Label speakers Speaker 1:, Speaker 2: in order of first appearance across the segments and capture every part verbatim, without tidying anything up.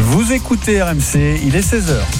Speaker 1: Vous écoutez R M C, il est seize heures.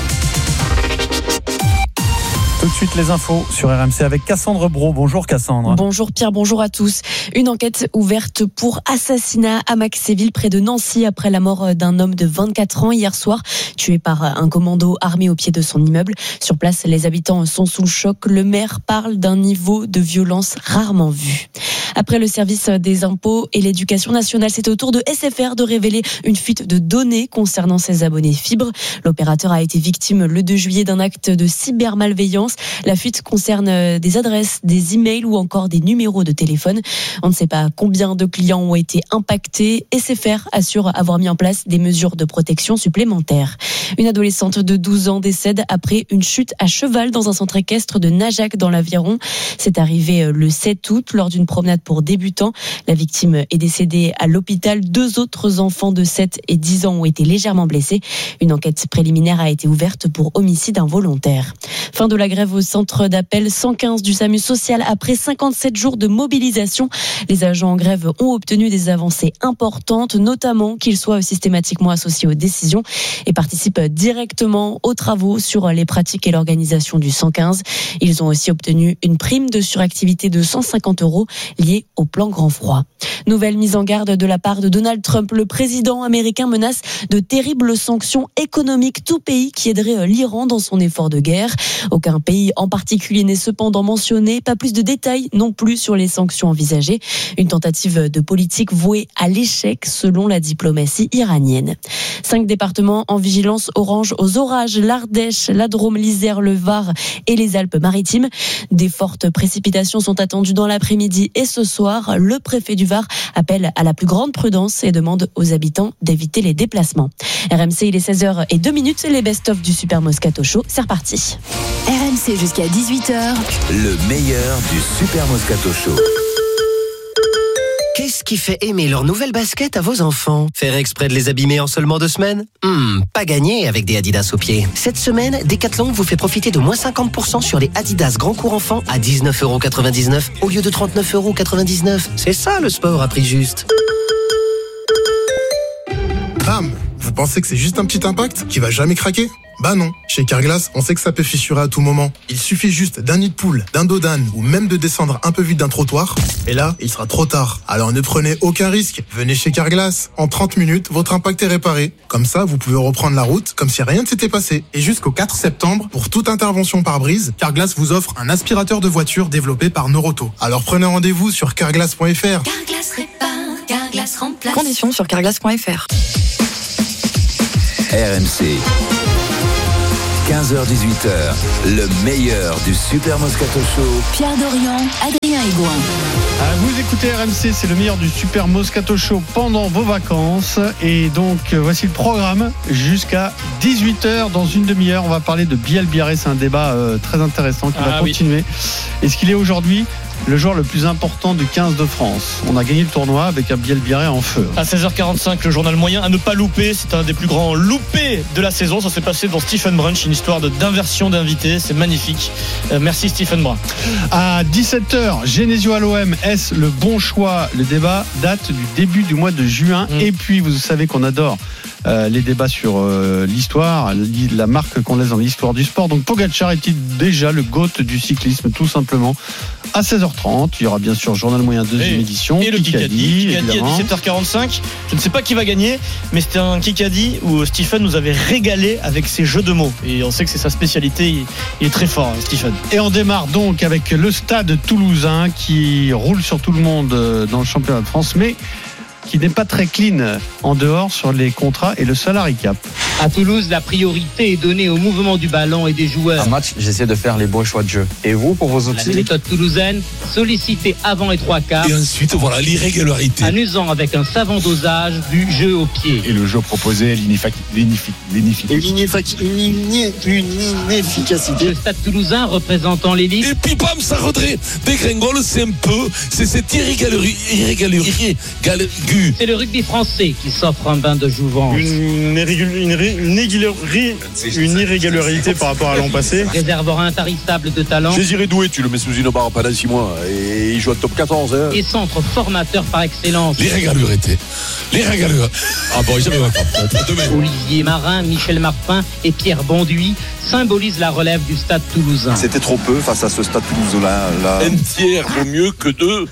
Speaker 1: Tout de suite les infos sur R M C avec Cassandre Brault. Bonjour Cassandre.
Speaker 2: Bonjour Pierre, bonjour à tous. Une enquête ouverte pour assassinat à Maxéville près de Nancy après la mort d'un homme de vingt-quatre ans hier soir, tué par un commando armé au pied de son immeuble. Sur place, les habitants sont sous le choc. Le maire parle d'un niveau de violence rarement vu. Après le service des impôts et l'éducation nationale, c'est au tour de S F R de révéler une fuite de données concernant ses abonnés fibre. L'opérateur a été victime le deux juillet d'un acte de cybermalveillance. La fuite concerne des adresses, des emails ou encore des numéros de téléphone. On ne sait pas combien de clients ont été impactés. S F R assure avoir mis en place des mesures de protection supplémentaires. Une adolescente de douze ans décède après une chute à cheval dans un centre équestre de Najac dans l'Aveyron. C'est arrivé le sept août lors d'une promenade pour débutants. La victime est décédée à l'hôpital. Deux autres enfants de sept et dix ans ont été légèrement blessés. Une enquête préliminaire a été ouverte pour homicide involontaire. Fin de la grève au centre d'appel cent quinze du SAMU social après cinquante-sept jours de mobilisation. Les agents en grève ont obtenu des avancées importantes, notamment qu'ils soient systématiquement associés aux décisions et participent directement aux travaux sur les pratiques et l'organisation du cent quinze. Ils ont aussi obtenu une prime de suractivité de cent cinquante euros liée au plan grand froid. Nouvelle mise en garde de la part de Donald Trump. Le président américain menace de terribles sanctions économiques. Tout pays qui aiderait l'Iran dans son effort de guerre. Aucun pays en particulier n'est cependant mentionné. Pas plus de détails non plus sur les sanctions envisagées. Une tentative de politique vouée à l'échec selon la diplomatie iranienne. Cinq départements en vigilance orange aux orages. L'Ardèche, la Drôme, l'Isère, le Var et les Alpes-Maritimes. Des fortes précipitations sont attendues dans l'après-midi et ce soir. Le préfet du Var appelle à la plus grande prudence et demande aux habitants d'éviter les déplacements. R M C, il est seize heures zéro deux minutes. Les best-of du Super Moscato Show, c'est reparti.
Speaker 3: R M C jusqu'à dix-huit heures.
Speaker 4: Le meilleur du Super Moscato Show.
Speaker 5: Qu'est-ce qui fait aimer leurs nouvelles baskets à vos enfants? Faire exprès de les abîmer en seulement deux semaines? Hmm, pas gagné avec des Adidas aux pieds. Cette semaine, Decathlon vous fait profiter de moins cinquante pour cent sur les Adidas Grand Cours Enfants à dix-neuf euros quatre-vingt-dix-neuf au lieu de trente-neuf euros quatre-vingt-dix-neuf. C'est ça le sport à prix juste.
Speaker 6: Bam! Vous pensez que c'est juste un petit impact qui va jamais craquer? Bah non, chez Carglass, on sait que ça peut fissurer à tout moment. Il suffit juste d'un nid de poule, d'un dos d'âne ou même de descendre un peu vite d'un trottoir. Et là, il sera trop tard. Alors ne prenez aucun risque. Venez chez Carglass. En trente minutes, votre impact est réparé. Comme ça, vous pouvez reprendre la route comme si rien ne s'était passé. Et jusqu'au quatre septembre, pour toute intervention par brise, Carglass vous offre un aspirateur de voiture développé par Noroto. Alors prenez rendez-vous sur carglass point f r.
Speaker 3: Carglass répare, Carglass remplace.
Speaker 2: Conditions sur carglass point f r.
Speaker 4: R M C. quinze heures dix-huit heures, le meilleur du Super Moscato Show.
Speaker 3: Pierre Dorian, Adrien Aigouin.
Speaker 1: Ah, vous écoutez R M C, c'est le meilleur du Super Moscato Show pendant vos vacances. Et donc, euh, voici le programme jusqu'à dix-huit heures. Dans une demi-heure, on va parler de Biel Biarré. C'est un débat euh, très intéressant qui ah, va continuer. Oui. Est-ce qu'il est aujourd'hui le joueur le plus important du quinze de France? On a gagné le tournoi avec un Biel Biarré en feu.
Speaker 7: À seize heures quarante-cinq, le journal moyen à ne pas louper. C'est un des plus grands loupés de la saison. Ça s'est passé dans Stephen Brunch, une histoire de, d'inversion d'invités. C'est magnifique. Euh, merci Stephen Brun.
Speaker 1: À dix-sept heures, Genesio à l'O M. Est-ce le bon choix? Le débat date du début du mois de juin. Mmh. Et puis, vous savez qu'on adore Euh, les débats sur euh, l'histoire, la marque qu'on laisse dans l'histoire du sport. Donc Pogacar est-il déjà le GOAT du cyclisme, tout simplement? À seize heures trente, il y aura bien sûr Journal Moyen deuxième édition.
Speaker 7: Et le Kikadi, Kikadi à dix-sept heures quarante-cinq. Je ne sais pas qui va gagner, mais c'était un Kikadi où Stephen nous avait régalé avec ses jeux de mots. Et on sait que c'est sa spécialité, il, il est très fort, hein, Stephen.
Speaker 1: Et on démarre donc avec le Stade Toulousain qui roule sur tout le monde dans le championnat de France, mais qui n'est pas très clean en dehors sur les contrats et le salary cap.
Speaker 8: À Toulouse, la priorité est donnée au mouvement du ballon et des joueurs.
Speaker 9: Un match, j'essaie de faire les bons choix de jeu. Et vous, pour vos outils?
Speaker 8: La méthode toulousaine, solliciter avant les trois quarts.
Speaker 10: Et ensuite, voilà l'irrégularité.
Speaker 8: En usant avec un savant dosage du jeu au pied.
Speaker 9: Et le jeu proposé, l'inefficacité.
Speaker 8: Le Stade Toulousain représentant l'élite.
Speaker 10: Et puis bam, ça redresse. Dégringole, c'est un peu, c'est cette irrégularité. cul.
Speaker 8: C'est le rugby français qui s'offre un bain de jouvence.
Speaker 7: Une, irrégul- une, irré- une, irrégulari- une irrégularité par rapport à l'an passé.
Speaker 8: Réservoir intarissable de talent.
Speaker 11: Désiré Doué, tu le mets sous une barre pendant six mois et il joue au top quatorze. Hein.
Speaker 8: Et centre formateur par excellence.
Speaker 10: L'irrégularité. L'irrégularité. Ah bon, jamais ma femme.
Speaker 8: Olivier Marin, Michel Marpin et Pierre Bonduit symbolisent la relève du stade toulousain.
Speaker 11: C'était trop peu face à ce stade toulousain là.
Speaker 10: Un tiers vaut mieux que deux.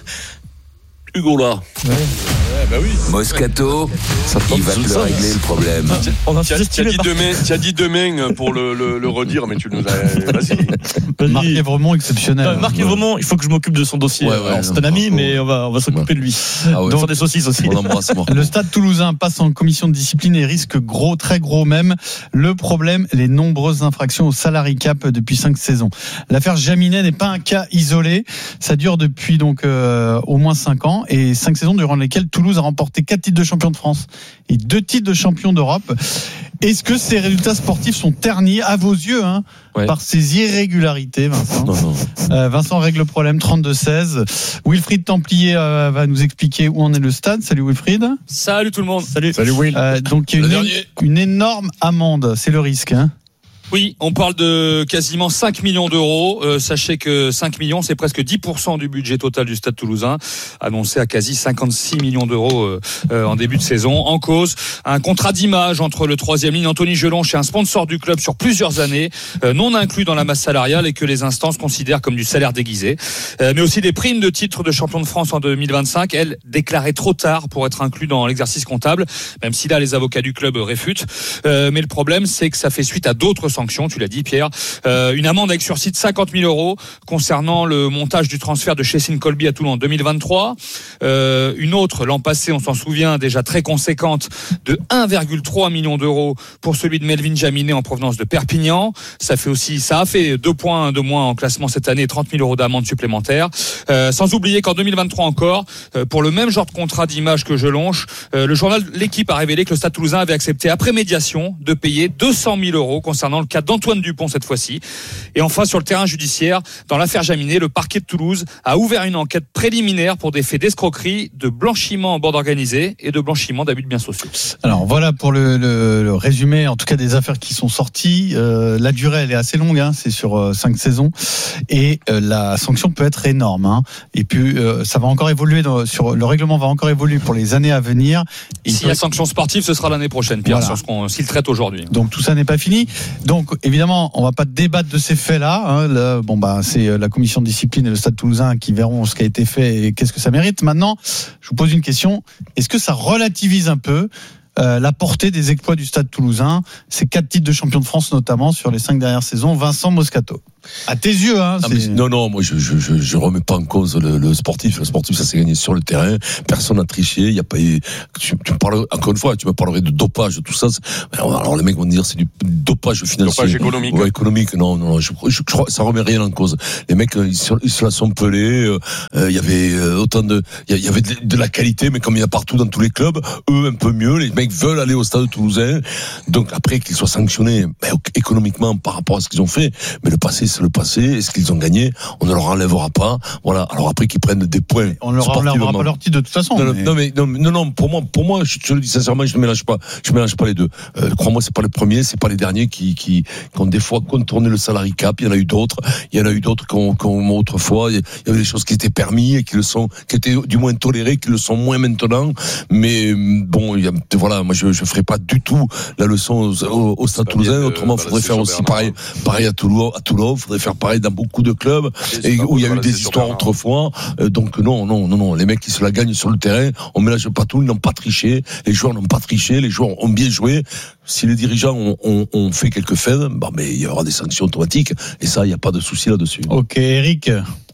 Speaker 10: Hugo là. Ouais. Ouais, bah oui.
Speaker 4: Moscato, il va te le régler le problème.
Speaker 11: Tu as, tu as dit demain, tu as dit demain pour le, le, le redire, mais tu nous as. Vas-y.
Speaker 1: Marc Évremont exceptionnel.
Speaker 7: Euh, Marc Évremont, il faut que je m'occupe de son dossier.
Speaker 1: Ouais, ouais,
Speaker 7: Alors, c'est un ami, mais on va, on va s'occuper ouais. de lui. Ah ouais. Donc, des saucisses aussi.
Speaker 1: Le Stade Toulousain passe en commission de discipline et risque gros, très gros même. Le problème, les nombreuses infractions au salary cap depuis cinq saisons. L'affaire Jaminet n'est pas un cas isolé. Ça dure depuis donc euh, au moins cinq ans et cinq saisons durant lesquelles Toulouse a remporté quatre titres de champion de France et deux titres de champion d'Europe. Est-ce que ces résultats sportifs sont ternis à vos yeux hein, ouais. par ces irrégularités, Vincent? Non, non. Euh, Vincent règle le problème trente-deux seize. Wilfried Templier euh, va nous expliquer où en est le stade. Salut Wilfried.
Speaker 12: Salut tout le monde.
Speaker 1: Salut. Salut Will. Euh, donc il y a une, une énorme amende, c'est le risque. Hein.
Speaker 12: Oui, on parle de quasiment cinq millions d'euros. Euh, sachez que cinq millions, c'est presque dix pour cent du budget total du Stade Toulousain, annoncé à quasi cinquante-six millions d'euros euh, euh, en début de saison. En cause, un contrat d'image entre le troisième ligne Anthony Gelonche et un sponsor du club sur plusieurs années, euh, non inclus dans la masse salariale et que les instances considèrent comme du salaire déguisé. Euh, mais aussi des primes de titre de champion de France en deux mille vingt-cinq, elles déclarées trop tard pour être inclus dans l'exercice comptable, même si là les avocats du club réfutent. Euh, mais le problème, c'est que ça fait suite à d'autres sanctions. Tu l'as dit, Pierre. Euh, une amende avec sursis de cinquante mille euros concernant le montage du transfert de Chessine Colby à Toulon en deux mille vingt-trois. Euh, une autre, l'an passé, on s'en souvient, déjà très conséquente, de un virgule trois million d'euros pour celui de Melvin Jaminet en provenance de Perpignan. Ça fait aussi, ça a fait deux points de moins en classement cette année et trente mille euros d'amende supplémentaire. Euh, sans oublier qu'en deux mille vingt-trois encore, euh, pour le même genre de contrat d'image que Gelonche, euh, le journal L'Équipe a révélé que le Stade Toulousain avait accepté, après médiation, de payer deux cent mille euros concernant le cas d'Antoine Dupont cette fois-ci. Et enfin, sur le terrain judiciaire, dans l'affaire Jaminet, le parquet de Toulouse a ouvert une enquête préliminaire pour des faits d'escroquerie, de blanchiment en bande organisée et de blanchiment d'abus de biens sociaux.
Speaker 1: Alors voilà pour le, le, le résumé, en tout cas des affaires qui sont sorties. Euh, la durée, elle est assez longue, hein, c'est sur euh, cinq saisons, et euh, la sanction peut être énorme. Hein. Et puis euh, ça va encore évoluer dans, sur le règlement va encore évoluer pour les années à venir.
Speaker 12: S'il y a sanction sportive, ce sera l'année prochaine, Pierre, voilà. sur ce qu'on s'il traite aujourd'hui.
Speaker 1: Donc tout ça n'est pas fini. Donc évidemment, on va pas débattre de ces faits-là. Hein. Là, bon bah c'est la commission de discipline et le Stade Toulousain qui verront ce qui a été fait et qu'est-ce que ça mérite. Maintenant, je vous pose une question. Est-ce que ça relativise un peu euh, la portée des exploits du Stade Toulousain, ces quatre titres de champion de France notamment sur les cinq dernières saisons? Vincent Moscato. À tes yeux, hein.
Speaker 10: Ah, mais, non, non, moi je, je, je, je remets pas en cause le, le sportif. Le sportif, ça s'est gagné sur le terrain. Personne n'a triché. Il y a pas eu. Tu, tu me parles encore une fois. Tu me parlerais de dopage, tout ça. Alors les mecs vont dire c'est du dopage financier.
Speaker 11: Dopage économique.
Speaker 10: Ouais, économique. Non, non, non. Je, je, je crois ça remet rien en cause. Les mecs, ils, ils se la sont pelés. Euh, il y avait autant de, il y avait de, de la qualité, mais comme il y a partout dans tous les clubs, eux un peu mieux. Les mecs veulent aller au Stade Toulousain. Donc après qu'ils soient sanctionnés, ben, économiquement par rapport à ce qu'ils ont fait, mais le passé c'est le passé. Est-ce qu'ils ont gagné? On ne leur enlèvera pas. Voilà. Alors après qu'ils prennent des points.
Speaker 1: On ne leur enlèvera pas leur titre de toute façon.
Speaker 10: Non,
Speaker 1: mais...
Speaker 10: non, mais non, non, non. Pour moi, pour moi, je te le dis sincèrement, je ne mélange pas. Je mélange pas les deux. Euh, crois-moi, c'est pas les premiers, c'est pas les derniers qui, qui, qui ont des fois contourné le salary cap. Il y en a eu d'autres. Il y en a eu d'autres qui ont, qui ont autrefois. Il y avait des choses qui étaient permis et qui le sont, qui étaient du moins tolérées, qui le sont moins maintenant. Mais bon, il y a, voilà, moi je, je ferai pas du tout la leçon au, au Stade Toulousain. Autrement, il faudrait faire aussi pareil, pareil à Toulon, à Toulon. Il faudrait faire pareil dans beaucoup de clubs et où il y a eu des histoires autrefois. Euh, donc non, non, non, non. Les mecs qui se la gagnent sur le terrain, on mélange pas tout. Ils n'ont pas triché. Les joueurs n'ont pas triché. Les joueurs ont bien joué. Si les dirigeants ont, ont, ont fait quelques faits, bah, mais il y aura des sanctions automatiques. Et ça, il n'y a pas de souci là-dessus.
Speaker 1: Ok, Eric.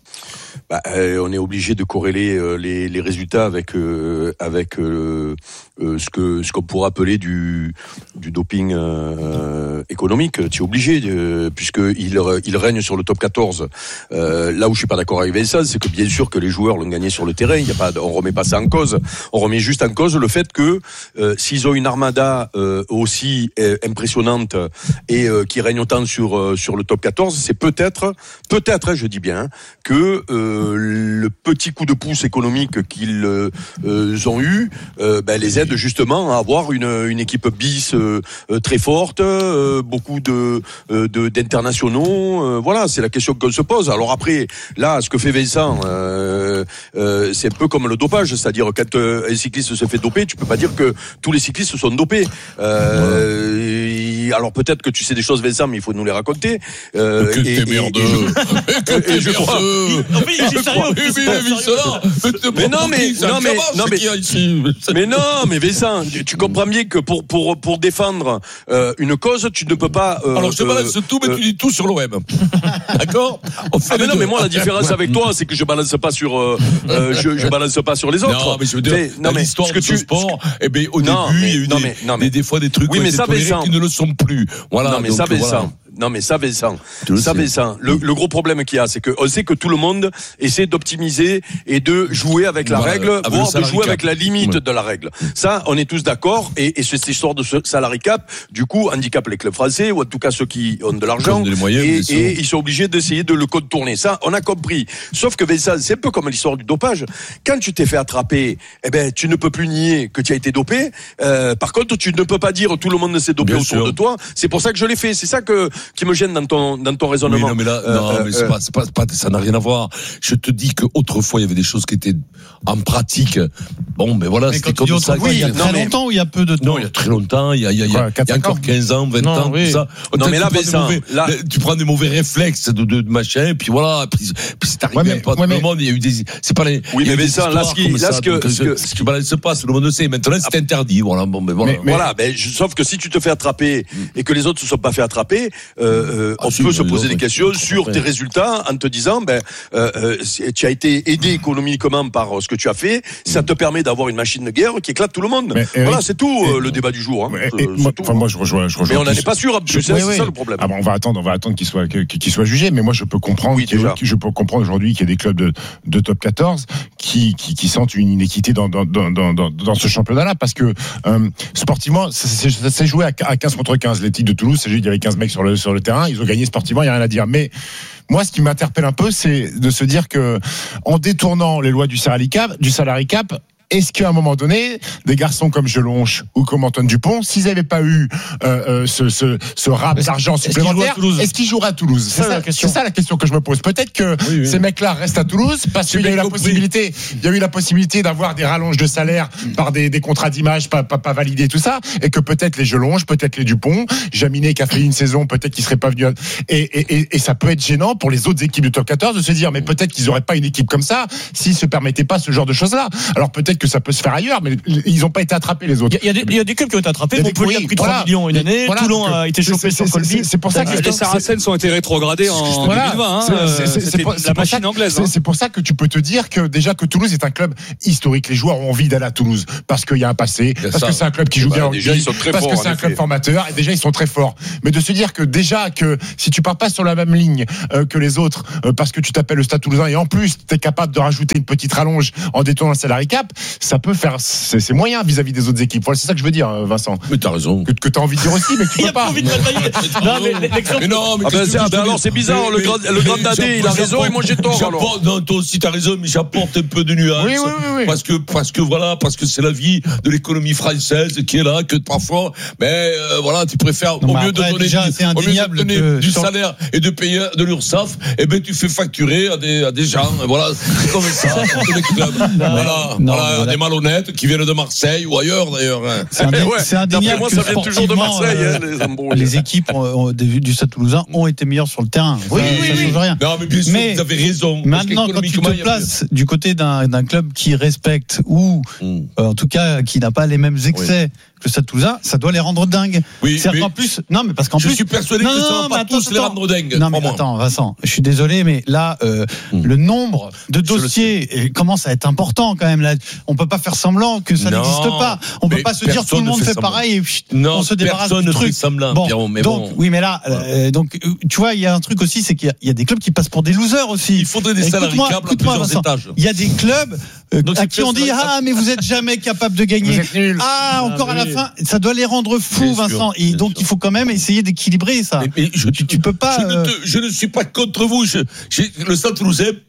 Speaker 11: Bah, euh, on est obligé de corréler euh, les, les résultats avec euh, avec euh, euh, ce que ce qu'on pourrait appeler du du doping euh, économique. Tu es obligé, euh, puisque il il règne sur le top quatorze. Euh, là où je suis pas d'accord avec Vincent, c'est que bien sûr que les joueurs l'ont gagné sur le terrain. Il y a pas, on remet pas ça en cause. On remet juste en cause le fait que euh, s'ils ont une armada euh, aussi euh, impressionnante et euh, qui règne autant sur euh, sur le top quatorze, c'est peut-être peut-être, hein, je dis bien, que euh, euh, le petit coup de pouce économique qu'ils euh, ont eu, euh, ben, les aide justement à avoir une, une équipe bis euh, très forte, euh, beaucoup de, de d'internationaux. Euh, voilà, c'est la question qu'on se pose. Alors après, là, ce que fait Vincent, euh, euh, c'est un peu comme le dopage, c'est-à-dire quand un cycliste se fait doper, tu peux pas dire que tous les cyclistes sont dopés. Euh, alors peut-être que tu sais des choses, Vincent, mais il faut nous les raconter. Euh,
Speaker 10: que t'es merdeux.
Speaker 11: Et je crois. Mais non, mais non, mais non, mais mais non, mais Vincent, tu comprends bien que pour pour pour défendre euh, une cause, tu ne peux pas. Euh,
Speaker 10: Alors je te balance euh, tout, mais euh, tu dis tout sur l'O M. D'accord.
Speaker 11: Ah mais non, mais moi la différence avec toi, c'est que je balance pas sur euh, euh, je je balance pas sur les autres.
Speaker 10: Non, mais je veux dire, mais, non, mais l'histoire de ce sport, eh ben au
Speaker 11: non,
Speaker 10: début,
Speaker 11: mais,
Speaker 10: il y a eu
Speaker 11: non,
Speaker 10: des,
Speaker 11: mais, non, mais,
Speaker 10: des, des fois des trucs
Speaker 11: oui, mais ça,
Speaker 10: qui ne le sont plus. Voilà.
Speaker 11: Non, mais
Speaker 10: donc,
Speaker 11: ça, Vincent.
Speaker 10: Voilà.
Speaker 11: Non mais ça Vincent, ça Vincent, le, le gros problème qu'il y a, c'est que on sait que tout le monde essaie d'optimiser et de jouer avec la voilà, règle, avec voire de jouer cap. avec la limite ouais. de la règle. Ça, on est tous d'accord. Et, et cette histoire de ce salary cap, du coup, handicape les clubs français ou en tout cas ceux qui ont de l'argent et, et ils sont obligés d'essayer de le contourner. Ça, on a compris. Sauf que Vincent, c'est un peu comme l'histoire du dopage. Quand tu t'es fait attraper, eh ben tu ne peux plus nier que tu as été dopé. Euh, par contre, tu ne peux pas dire tout le monde s'est dopé Bien autour sûr. de toi. C'est pour ça que je l'ai fait. C'est ça que qui me gêne dans ton dans ton raisonnement.
Speaker 10: Oui, non mais là, euh, non, euh, mais c'est, euh, pas, c'est, pas, c'est pas, ça n'a rien à voir. Je te dis que autrefois il y avait des choses qui étaient en pratique. Bon, mais voilà, mais c'était comme ça.
Speaker 1: Oui, il y a très longtemps ou il y a peu de temps.
Speaker 10: Non, il y a très longtemps. Il y a, il y a, il y a, il y a encore quinze ans, vingt non, ans, oui. tout ça.
Speaker 11: Non, mais là, Vincent,
Speaker 10: mauvais,
Speaker 11: là,
Speaker 10: tu prends des mauvais réflexes de, de, de machin, et puis voilà, puis, puis c'est arrivé ouais, mais, pas ouais, tout mais... le monde. Il y a eu des, c'est pas les.
Speaker 11: Oui, mais Vincent, là, ce qui, là, ce que,
Speaker 10: ce que, ce qui balance pas, tout le monde le sait. Maintenant, c'est interdit. Voilà, bon, mais voilà.
Speaker 11: Voilà, mais sauf que si tu te fais attraper et que les autres se sont pas fait attraper, on peut se poser des questions sur tes résultats en te disant, ben, euh, tu as été aidé économiquement par ce que tu as fait, ça te permet d'avoir une machine de guerre qui éclate tout le monde. Mais, voilà, Eric, c'est tout et, le débat du jour. Hein. Et, et, moi,
Speaker 6: enfin, moi, je rejoins. Je rejoins
Speaker 11: mais on n'en est pas sûr. Je, c'est, oui, c'est oui. ça le problème.
Speaker 6: Ah bon, on va attendre, on va attendre qu'il soit qu'il soit jugé. Mais moi, je peux comprendre. Oui, qu'il, je peux comprendre aujourd'hui qu'il y a des clubs de, de top quatorze qui, qui, qui sentent une inéquité dans dans dans dans, dans, dans ce championnat-là, parce que euh, sportivement, ça, ça, ça s'est joué à, à quinze contre quinze. Les titres de Toulouse, c'est juste il y avait quinze mecs sur le sur le terrain, ils ont gagné sportivement, il y a rien à dire. Mais moi, ce qui m'interpelle un peu, c'est de se dire que, en détournant les lois du salary cap, du salary cap, est-ce qu'à un moment donné, des garçons comme Jelonche ou comme Antoine Dupont, s'ils n'avaient pas eu euh, euh, ce, ce, ce rap d'argent supplémentaire, est-ce, est-ce qu'ils joueraient à Toulouse ? C'est, c'est, ça, c'est ça la question que je me pose. Peut-être que oui, oui. ces mecs-là restent à Toulouse parce qu'il y a eu la possibilité, il y a eu la possibilité d'avoir des rallonges de salaire par des, des contrats d'image pas, pas, pas validés, tout ça, et que peut-être les Jelonche, peut-être les Dupont, Jaminet qui a fait une saison, peut-être qu'ils seraient pas venus. À... Et, et, et, et ça peut être gênant pour les autres équipes du top quatorze de se dire, mais peut-être qu'ils n'auraient pas une équipe comme ça s'ils se permettaient pas ce genre de choses-là. Alors peut-être que ça peut se faire ailleurs, mais ils n'ont pas été attrapés les autres.
Speaker 7: Il y a, il y a des clubs qui ont été attrapés. Montpellier a pris trois voilà. millions une année. Voilà, Toulon a été chauffé sur Colby.
Speaker 6: C'est pour ça que
Speaker 12: les Saracens ont été rétrogradés en deux mille vingt. C'est la machine anglaise.
Speaker 6: C'est pour ça que tu peux te dire que déjà que Toulouse est un club historique. Les joueurs ont envie d'aller à Toulouse parce qu'il y a un passé, parce que c'est un club qui joue bien au rugby, parce que c'est un club formateur et déjà ils sont très forts. Mais de se dire que déjà que si tu pars pas sur la même ligne que les autres, parce que tu t'appelles le Stade Toulousain et en plus tu es capable de rajouter une petite rallonge en détournant le salary cap, ça peut faire c'est, c'est moyen vis-à-vis des autres équipes. Voilà, c'est ça que je veux dire, Vincent.
Speaker 10: Mais t'as raison.
Speaker 6: Que, que t'as envie de dire aussi, mais tu peux pas.
Speaker 7: Envie de non, mais l'exemple.
Speaker 10: Mais non, mais
Speaker 11: ah ben, c'est, ben alors c'est bizarre. Mais, le grand, le grand dadé, il a raison et moi j'ai tort. Alors.
Speaker 10: Non, toi aussi t'as raison, mais j'apporte un peu de nuance.
Speaker 6: Oui, oui, oui, oui.
Speaker 10: Parce que, parce que voilà, parce que c'est la vie de l'économie française qui est là, que parfois, mais euh, voilà, tu préfères non, au mieux de donner,
Speaker 1: déjà,
Speaker 10: du, au mieux de donner que du salaire et de payer de l'URSSAF, et eh ben tu fais facturer à des à des gens. Voilà, c'est comme ça. Les clubs. Voilà, non, voilà, voilà, des malhonnêtes qui viennent de Marseille ou ailleurs d'ailleurs.
Speaker 1: C'est, indé- ouais. c'est indéniable
Speaker 11: moi,
Speaker 1: que
Speaker 11: ça vient toujours de Marseille, euh, hein, les embrouilles.
Speaker 1: Les équipes ont, du, du Stade Toulousain ont été meilleures sur le terrain.
Speaker 10: Oui,
Speaker 1: ça,
Speaker 10: oui,
Speaker 1: ça
Speaker 10: oui.
Speaker 1: change rien.
Speaker 10: Non, mais bien sûr, mais vous avez raison.
Speaker 1: Maintenant, quand tu te places du côté d'un, d'un club qui respecte ou, mm. euh, en tout cas, qui n'a pas les mêmes excès oui. que le Stade Toulousain, ça doit les rendre dingues.
Speaker 10: Oui,
Speaker 1: c'est qu'en plus, non, mais parce qu'en
Speaker 10: je
Speaker 1: plus,
Speaker 10: je suis persuadé non, que ça va pas attends, tous attends. les rendre dingues.
Speaker 1: Non, mais attends, Vincent, je suis désolé, mais là, euh, mm. le nombre de dossiers commence à être important quand même. Là, on peut pas faire semblant que ça non, n'existe pas. On peut pas se dire tout le monde fait semblant. pareil et pff,
Speaker 10: non,
Speaker 1: on se débarrasse
Speaker 10: du
Speaker 1: du
Speaker 10: truc.
Speaker 1: Semblant,
Speaker 10: bon, Pierrot, mais
Speaker 1: donc
Speaker 10: bon.
Speaker 1: oui, mais là, euh, donc tu vois, il y a un truc aussi, c'est qu'il y a, il y a des clubs qui passent pour des losers aussi.
Speaker 10: Il faudrait des salariés câbles à plusieurs Vincent, étages.
Speaker 1: Il y a des clubs euh, à qui on dit ah mais vous êtes jamais capable de gagner. Ah encore ah, à la fin, ça doit les rendre fous, bien Vincent. Sûr, et donc sûr. il faut quand même essayer d'équilibrer ça.
Speaker 10: Mais, mais je,
Speaker 1: tu, tu peux pas.
Speaker 10: Je, euh... ne te, je ne suis pas contre vous. Je, je, le Stade Toulousain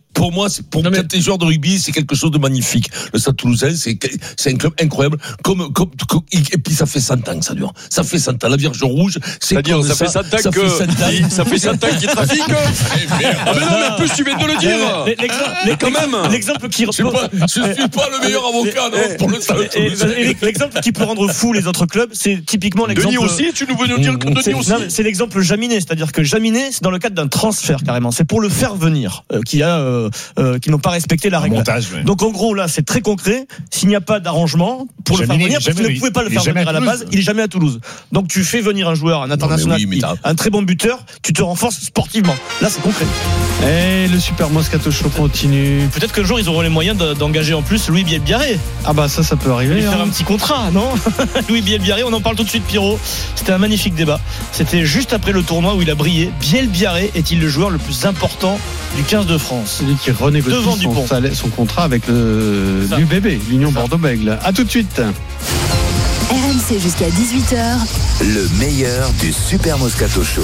Speaker 10: Pour moi, c'est pour
Speaker 7: non, mais...
Speaker 10: quand t'es joueur de rugby, c'est quelque chose de magnifique. Le Stade Toulousain, c'est c'est un club incroyable. Comme, comme, comme et puis ça fait cent ans que ça dure. Ça fait cent ans. La Vierge Rouge, c'est
Speaker 11: C'est-à-dire,
Speaker 10: comme
Speaker 11: ça,
Speaker 10: ça
Speaker 11: fait cent ans
Speaker 10: ça
Speaker 11: que
Speaker 10: fait cent ans.
Speaker 11: ça fait cent ans qu'il trafique. Ah mais non, mais en plus tu viens de le dire.
Speaker 7: Mais
Speaker 11: quand même.
Speaker 7: L'exemple qui
Speaker 10: Je suis pas, je suis pas le meilleur avocat non, pour le Stade Toulousain.
Speaker 7: L'exemple qui peut rendre fou les autres clubs, c'est typiquement l'exemple.
Speaker 11: Denis aussi, tu nous veux nous dire que Denis aussi.
Speaker 7: C'est l'exemple Jaminet, c'est-à-dire que Jaminet, c'est dans le cadre d'un transfert carrément. C'est pour le faire venir, euh, qui a, euh, euh, qui n'ont pas respecté la règle.
Speaker 9: Montage, ouais.
Speaker 7: Donc en gros là, c'est très concret. S'il n'y a pas d'arrangement pour
Speaker 9: Jaminet,
Speaker 7: le faire venir, parce que
Speaker 9: jamais,
Speaker 7: vous ne pouvez pas le
Speaker 9: il
Speaker 7: faire
Speaker 9: est jamais
Speaker 7: venir à la
Speaker 9: à
Speaker 7: base,
Speaker 9: Toulouse.
Speaker 7: il est jamais à Toulouse. Donc tu fais venir un joueur, un international,
Speaker 10: oui, mais
Speaker 7: qui-
Speaker 10: t'as-
Speaker 7: un très bon buteur, tu te renforces sportivement. Là, c'est concret.
Speaker 1: Et le Super Moscato Show continue.
Speaker 7: Peut-être qu'un jour ils auront les moyens de- d'engager en plus Louis Bielbiarré.
Speaker 1: Ah bah ça, ça peut
Speaker 7: Lui
Speaker 1: arriver.
Speaker 7: faire
Speaker 1: hein.
Speaker 7: un petit contrat, non? Louis Bielbiarré, on en parle tout de suite, Pierrot. C'était un magnifique débat. C'était juste après le tournoi où il a brillé. Bielbiarré est-il le joueur le plus important du quinze de France?
Speaker 1: Celui qui renégocie
Speaker 7: Devant
Speaker 1: son,
Speaker 7: Dupont.
Speaker 1: salaire- son contrat avec le
Speaker 7: Ça.
Speaker 1: l'U B B, l'Union Bordeaux-Bègles. À tout de suite.
Speaker 3: R M C jusqu'à dix-huit heures.
Speaker 4: Le meilleur du Super Moscato Show.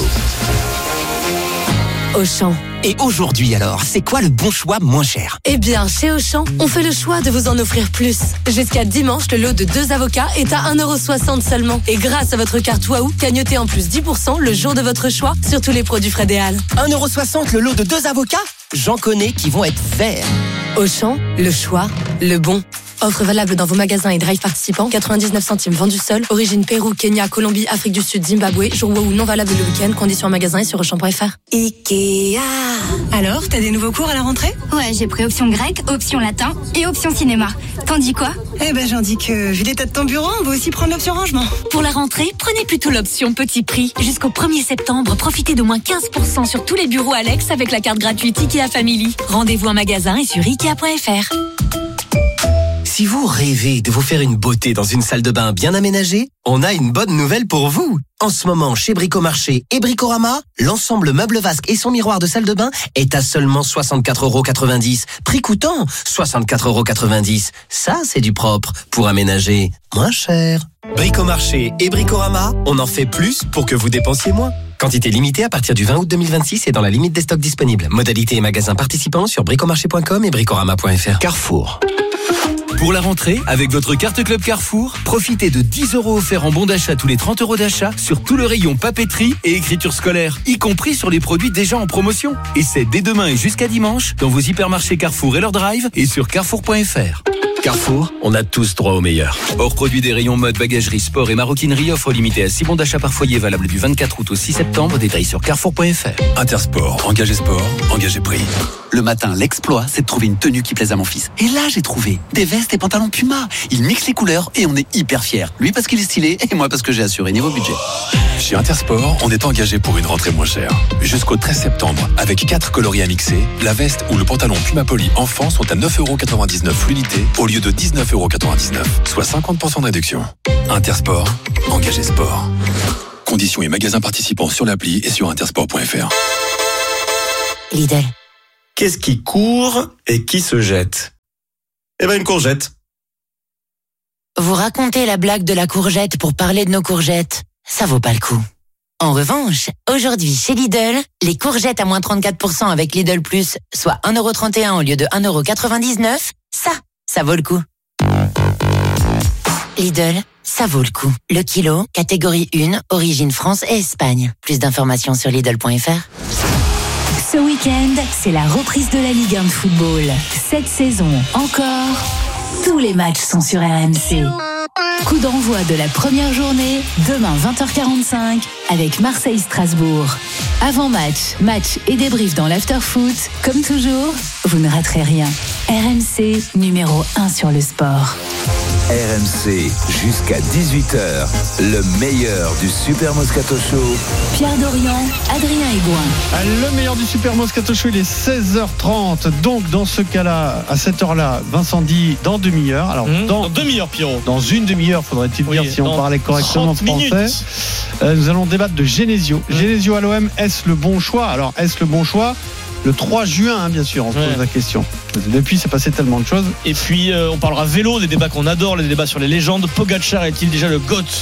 Speaker 5: Auchan. Et aujourd'hui alors, c'est quoi le bon choix moins cher?
Speaker 13: Eh bien, chez Auchan, on fait le choix de vous en offrir plus. Jusqu'à dimanche, le lot de deux avocats est à un euro soixante seulement. Et grâce à votre carte Waouh, gagnotez en plus dix pour cent le jour de votre choix sur tous les produits Fred et Al.
Speaker 5: un euro soixante le lot de deux avocats? J'en connais qui vont être verts.
Speaker 13: Auchan, le choix, le bon. Offre valable dans vos magasins et drive participants. quatre-vingt-dix-neuf centimes vendu seul. Origine Pérou, Kenya, Colombie, Afrique du Sud, Zimbabwe. Jour Waouh non valable le week-end. Conditions en magasin et sur auchan point f r.
Speaker 14: Ikea. Alors, t'as des nouveaux cours à la rentrée?
Speaker 15: Ouais, j'ai pris option grec, option latin et option cinéma. T'en dis quoi?
Speaker 14: Eh ben, j'en dis que, vu l'état de ton bureau, on va aussi prendre l'option rangement.
Speaker 16: Pour la rentrée, prenez plutôt l'option petit prix. Jusqu'au premier septembre, profitez d'au moins quinze pour cent sur tous les bureaux Alex avec la carte gratuite Ikea Family. Rendez-vous en magasin et sur ikea point f r.
Speaker 5: Si vous rêvez de vous faire une beauté dans une salle de bain bien aménagée, on a une bonne nouvelle pour vous. En ce moment, chez Bricomarché et Bricorama, l'ensemble meuble vasque et son miroir de salle de bain est à seulement soixante-quatre euros quatre-vingt-dix. Prix coûtant soixante-quatre euros quatre-vingt-dix. Ça, c'est du propre pour aménager moins cher. Bricomarché et Bricorama, on en fait plus pour que vous dépensiez moins. Quantité limitée à partir du vingt août deux mille vingt-six et dans la limite des stocks disponibles. Modalités et magasins participants sur bricomarché point com et bricorama point f r.
Speaker 17: Carrefour. Pour la rentrée, avec votre carte Club Carrefour, profitez de dix euros offerts en bon d'achat tous les trente euros d'achat sur tout le rayon papeterie et écriture scolaire, y compris sur les produits déjà en promotion. Et c'est dès demain et jusqu'à dimanche dans vos hypermarchés Carrefour et leur drive et sur carrefour point f r. Carrefour, on a tous droit au meilleur. Hors produit des rayons mode, bagagerie, sport et maroquinerie, offre limitée à six bons d'achat par foyer valable du vingt-quatre août au six septembre. Détails sur carrefour point f r.
Speaker 18: Intersport, engagé sport, engagé prix. Le matin, l'exploit, c'est de trouver une tenue qui plaise à mon fils. Et là, j'ai trouvé des vestes et pantalons Puma. Il mixe les couleurs et on est hyper fiers. Lui parce qu'il est stylé et moi parce que j'ai assuré niveau budget. Chez Intersport, on est engagé pour une rentrée moins chère. Jusqu'au treize septembre, avec quatre coloris à mixer, la veste ou le pantalon Puma Poly enfant sont à neuf euros quatre-vingt-dix-neuf l'unité au lieu de dix-neuf euros quatre-vingt-dix-neuf, soit cinquante pour cent de réduction. Intersport, engagé sport. Conditions et magasins participants sur l'appli et sur intersport point f r.
Speaker 19: Lidl. Qu'est-ce qui court et qui se jette? Eh ben une courgette.
Speaker 20: Vous racontez la blague de la courgette pour parler de nos courgettes. Ça vaut pas le coup. En revanche, aujourd'hui chez Lidl, les courgettes à moins trente-quatre pour cent avec Lidl Plus, soit un euro trente et un au lieu de un euro quatre-vingt-dix-neuf, ça, ça vaut le coup. Lidl, ça vaut le coup. Le kilo, catégorie un, origine France et Espagne. Plus d'informations sur Lidl point f r.
Speaker 3: Ce week-end, c'est la reprise de la Ligue un de football. Cette saison encore, tous les matchs sont sur R M C. Coup d'envoi de la première journée, demain vingt heures quarante-cinq, avec Marseille-Strasbourg. Avant-match, match et débrief dans l'after-foot. Comme toujours, vous ne raterez rien. R M C, numéro un sur le sport.
Speaker 4: R M C, jusqu'à dix-huit heures, le meilleur du Super Moscato Show.
Speaker 3: Pierre Dorian, Adrien Aigouin.
Speaker 1: Le meilleur du Super Moscato Show, il est seize heures trente. Donc, dans ce cas-là, à cette heure-là, Vincent dit dans demi-heure. Alors,
Speaker 7: Mmh,
Speaker 1: dans,
Speaker 7: dans demi-heure, Pierrot.
Speaker 1: Dans une demi-heure, faudrait-il
Speaker 7: Oui,
Speaker 1: dire si on
Speaker 7: dans
Speaker 1: parlait correctement
Speaker 7: trente
Speaker 1: français.
Speaker 7: minutes.
Speaker 1: Euh, nous allons débattre de Genesio. Mmh. Genesio à l'O M, est-ce le bon choix? Alors, est-ce le bon choix? Le trois juin, hein, bien sûr, on se pose ouais. la question. Depuis, c'est passé tellement de choses.
Speaker 7: Et puis, euh, on parlera vélo, des débats qu'on adore, les débats sur les légendes. Pogacar est-il déjà le GOAT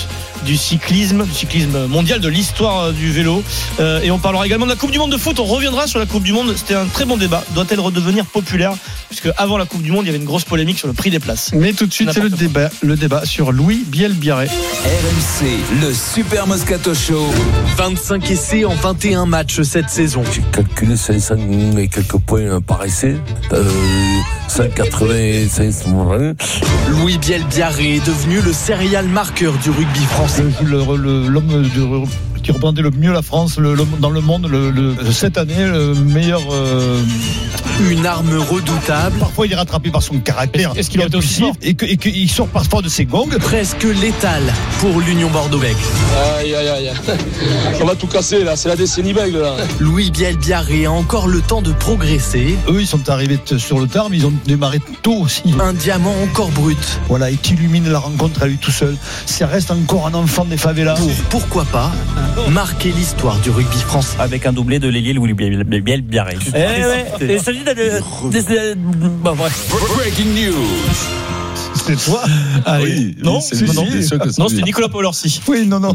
Speaker 7: du cyclisme, du cyclisme mondial, de l'histoire du vélo. Euh, et on parlera également de la Coupe du Monde de foot. On reviendra sur la Coupe du Monde. C'était un très bon débat. Doit-elle redevenir populaire? Puisque avant la Coupe du Monde, il y avait une grosse polémique sur le prix des places.
Speaker 1: Mais tout de suite, c'est le débat, le débat sur Louis Biel-Biarré.
Speaker 4: R M C, le Super Moscato Show.
Speaker 17: vingt-cinq essais en vingt et un matchs cette saison.
Speaker 10: J'ai calculé cinq cents et quelques points par essai. Euh, cent quatre-vingt-cinq.
Speaker 17: Louis Biel-Biarré est devenu le serial marqueur du rugby français.
Speaker 9: Le, le, l'homme de, qui représentait le mieux la France le, le, dans le monde le, le, cette année, le meilleur. Euh...
Speaker 17: Une arme redoutable.
Speaker 9: Parfois, il est rattrapé par son caractère.
Speaker 7: Est-ce qu'il a été aussi fort
Speaker 9: et, que, et qu'il sort parfois de ses gongs.
Speaker 17: Presque létal pour l'Union Bordeaux-Bègles.
Speaker 21: Aïe, aïe, aïe. On va tout casser, là. C'est la décennie Bègles, là.
Speaker 17: Louis Biel-Biarré a encore le temps de progresser.
Speaker 9: Eux, ils sont arrivés sur le tard, mais ils ont démarré tôt aussi.
Speaker 17: Un diamant encore brut.
Speaker 9: Voilà, et qui illumine la rencontre à lui tout seul. Ça reste encore un enfant des favelas.
Speaker 17: Pour, pourquoi pas, marquer l'histoire du rugby français.
Speaker 22: Avec un doublé de l'ailier Louis Biel-Biarré. Eh ouais,
Speaker 10: Breaking news.
Speaker 9: C'est toi.
Speaker 1: Allez.
Speaker 10: Oui,
Speaker 7: non,
Speaker 10: c'est
Speaker 7: c'est,
Speaker 10: lui,
Speaker 7: non,
Speaker 10: c'est sûr que c'est
Speaker 7: non
Speaker 10: lui.
Speaker 7: c'était Nicolas Paul-Orsi.
Speaker 9: Oui, non, non.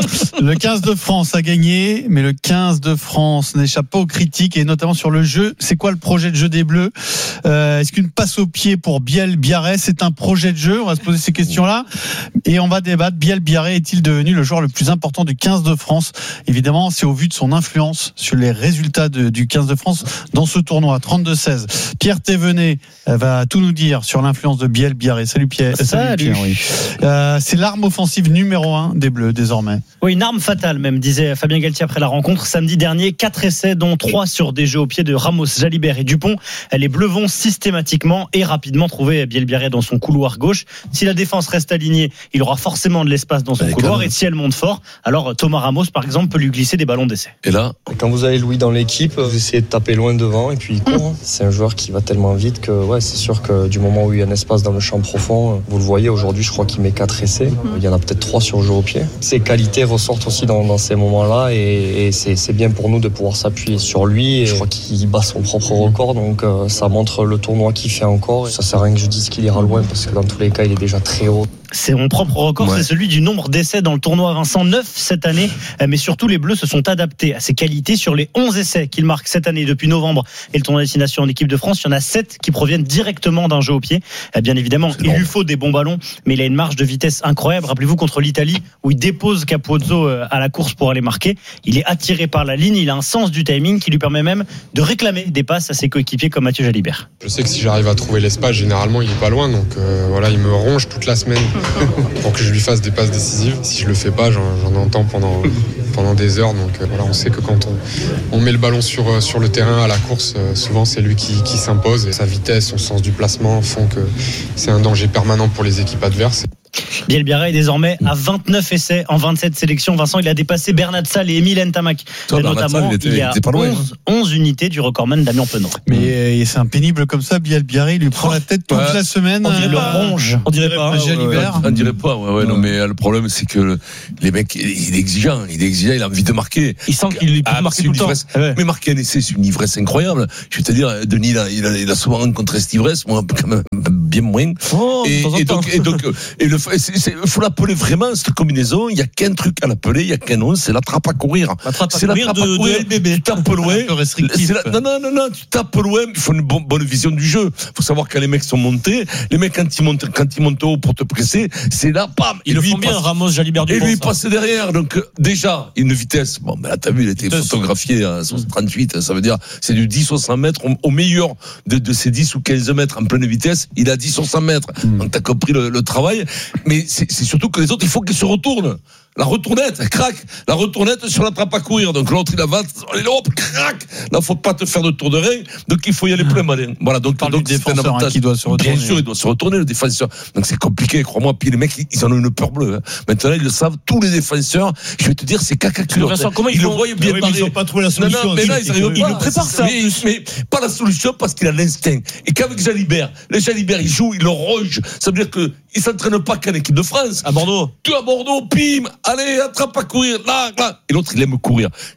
Speaker 1: Le quinze de France a gagné, mais le quinze de France n'échappe pas aux critiques, et notamment sur le jeu. C'est quoi le projet de jeu des Bleus? euh, Est-ce qu'une passe au pied pour Biel-Biarré, c'est un projet de jeu? On va se poser ces questions-là et on va débattre. Biel-Biarré est-il devenu le joueur le plus important du quinze de France? Évidemment, c'est au vu de son influence sur les résultats de, du quinze de France dans ce tournoi. Trente-deux seize. Pierre Thévenet va tout nous dire sur l'influence de Biel-Biarré. Salut Pierre.
Speaker 7: Salut,
Speaker 1: Salut Pierre, oui. euh, c'est l'arme offensive numéro un des Bleus désormais.
Speaker 7: Oui, une arme fatale même, disait Fabien Galtier après la rencontre samedi dernier. Quatre essais, dont trois sur des jeux au pied de Ramos, Jalibert et Dupont. Les Bleus vont systématiquement et rapidement trouver Biel-Biarré dans son couloir gauche. Si la défense reste alignée, il aura forcément de l'espace dans son
Speaker 10: Allez,
Speaker 7: couloir. Et si elle monte fort, alors Thomas Ramos, par exemple, peut lui glisser des ballons d'essai.
Speaker 10: Et là,
Speaker 23: quand vous avez Louis dans l'équipe, vous essayez de taper loin devant et puis il court. C'est un joueur qui va tellement vite que ouais, c'est sûr que du moment où il y a un espace dans le champ profond, vous le voyez aujourd'hui, je crois qu'il met quatre essais. Il y en a peut-être trois sur le jeu au pied. Ses qualités ressortent aussi dans, dans ces moments-là et, et c'est, c'est bien pour nous de pouvoir s'appuyer sur lui. Et je crois qu'il bat son propre record, donc euh, ça montre le tournoi qu'il fait encore. Ça sert à rien que je dise qu'il ira loin parce que dans tous les cas, il est déjà très haut.
Speaker 7: C'est mon propre record, ouais. C'est celui du nombre d'essais dans le tournoi. Vincent, neuf cette année, mais surtout les Bleus se sont adaptés à ses qualités. Sur les onze essais qu'il marque cette année depuis novembre et le tournoi destination en équipe de France, il y en a sept qui proviennent directement d'un jeu au pied. Bien évidemment, c'est il bon. lui faut des bons ballons, mais il a une marge de vitesse incroyable. Rappelez-vous contre l'Italie où il dépose Capozzo à la course pour aller marquer. Il est attiré par la ligne, il a un sens du timing qui lui permet même de réclamer des passes à ses coéquipiers comme Mathieu Jalibert.
Speaker 24: Je sais que si j'arrive à trouver l'espace, généralement il est pas loin, donc euh, voilà, il me ronge toute la semaine pour que je lui fasse des passes décisives. Si je le fais pas, j'en, j'en entends pendant, pendant des heures. Donc euh, voilà, on sait que quand on, on met le ballon sur, sur le terrain à la course, euh, souvent c'est lui qui, qui s'impose. Et sa vitesse, son sens du placement font que c'est un danger permanent pour les équipes adverses.
Speaker 7: Biel-Biarré est désormais à vingt-neuf essais en vingt-sept sélections. Vincent, il a dépassé Bernat Sall et Émile Ntamak.
Speaker 10: Toi,
Speaker 7: notamment,
Speaker 10: il, était,
Speaker 7: il y a
Speaker 10: il loin,
Speaker 7: onze, onze unités du recordman Damien Penaud.
Speaker 1: Mais euh, c'est un pénible comme ça, Biel-Biarré, il lui prend la tête toute ouais. la semaine.
Speaker 7: On dirait
Speaker 1: euh,
Speaker 7: pas, ronge. On dirait pas.
Speaker 1: Jalibert.
Speaker 10: On dirait pas, ouais, ouais, ouais. Non, mais le problème, c'est que les mecs, il est exigeant, il est exigeant, il a envie de marquer.
Speaker 7: Il sent qu'il peut ah, marquer tout le temps.
Speaker 10: Ouais. Mais marquer un essai, c'est une ivresse incroyable. Je vais te dire, Denis, il a, il a, il a souvent rencontré cette ivresse, moi, quand même, bien moins.
Speaker 7: Oh,
Speaker 10: et, et donc, et donc, et le, c'est, c'est, faut l'appeler vraiment cette combinaison. Il y a qu'un truc à l'appeler, il y a qu'un nom, c'est l'attrape à courir.
Speaker 7: L'attrape
Speaker 10: c'est
Speaker 7: à courir
Speaker 10: l'attrape
Speaker 7: de,
Speaker 10: à courir.
Speaker 7: de L B B.
Speaker 10: Tu tapes loin. La, non, non, non, non, tu tapes loin. Il faut une bonne, bonne vision du jeu. Il faut savoir quand les mecs sont montés. Les mecs quand ils montent, quand ils montent haut pour te presser, c'est là, bam.
Speaker 7: Ils le font bien, Ramos, Jalibert.
Speaker 10: Et lui il passe derrière. Donc déjà une vitesse. Bon, ben là t'as vu, il était photographié à trente-huit. Ça veut dire c'est du dix au cent mètres au meilleur de, de ces dix ou quinze mètres en pleine vitesse. Il a dix au cent mètres. Donc t'as compris le, le travail. Mais c'est, c'est surtout que les autres, il faut qu'ils se retournent. La retournette, crac, la retournette sur la trappe à courir. Donc l'autre il avance, hop, crac. Là faut pas te faire de tour de rein. Donc il faut y aller plein malin. Voilà, donc donc
Speaker 1: c'est un avantage. Hein, qui doit se retourner.
Speaker 10: Bien sûr, il doit se retourner le défenseur. Donc c'est compliqué, crois-moi. Puis les mecs ils en ont une peur bleue. Hein. Maintenant ils le savent, tous les défenseurs. Je vais te dire, c'est caca culotte.
Speaker 7: Vincent, comment ils,
Speaker 10: ils
Speaker 7: font...
Speaker 10: le voient bien
Speaker 9: oui,
Speaker 10: barré.
Speaker 9: Ils n'ont pas trouvé la solution.
Speaker 10: Non, non, mais là ils arrivent pas.
Speaker 7: Ils le préparent ça.
Speaker 10: Mais, mais pas la solution parce qu'il a l'instinct. Et qu'avec Jalibert, les Jalibert ils jouent, ils le rogent. Ça veut dire que ils s'entraînent pas qu'en équipe de France.
Speaker 7: À Bordeaux.
Speaker 10: Tu à Bordeaux, pim, allez attrape à courir, là, là. Et l'autre, il aime courir.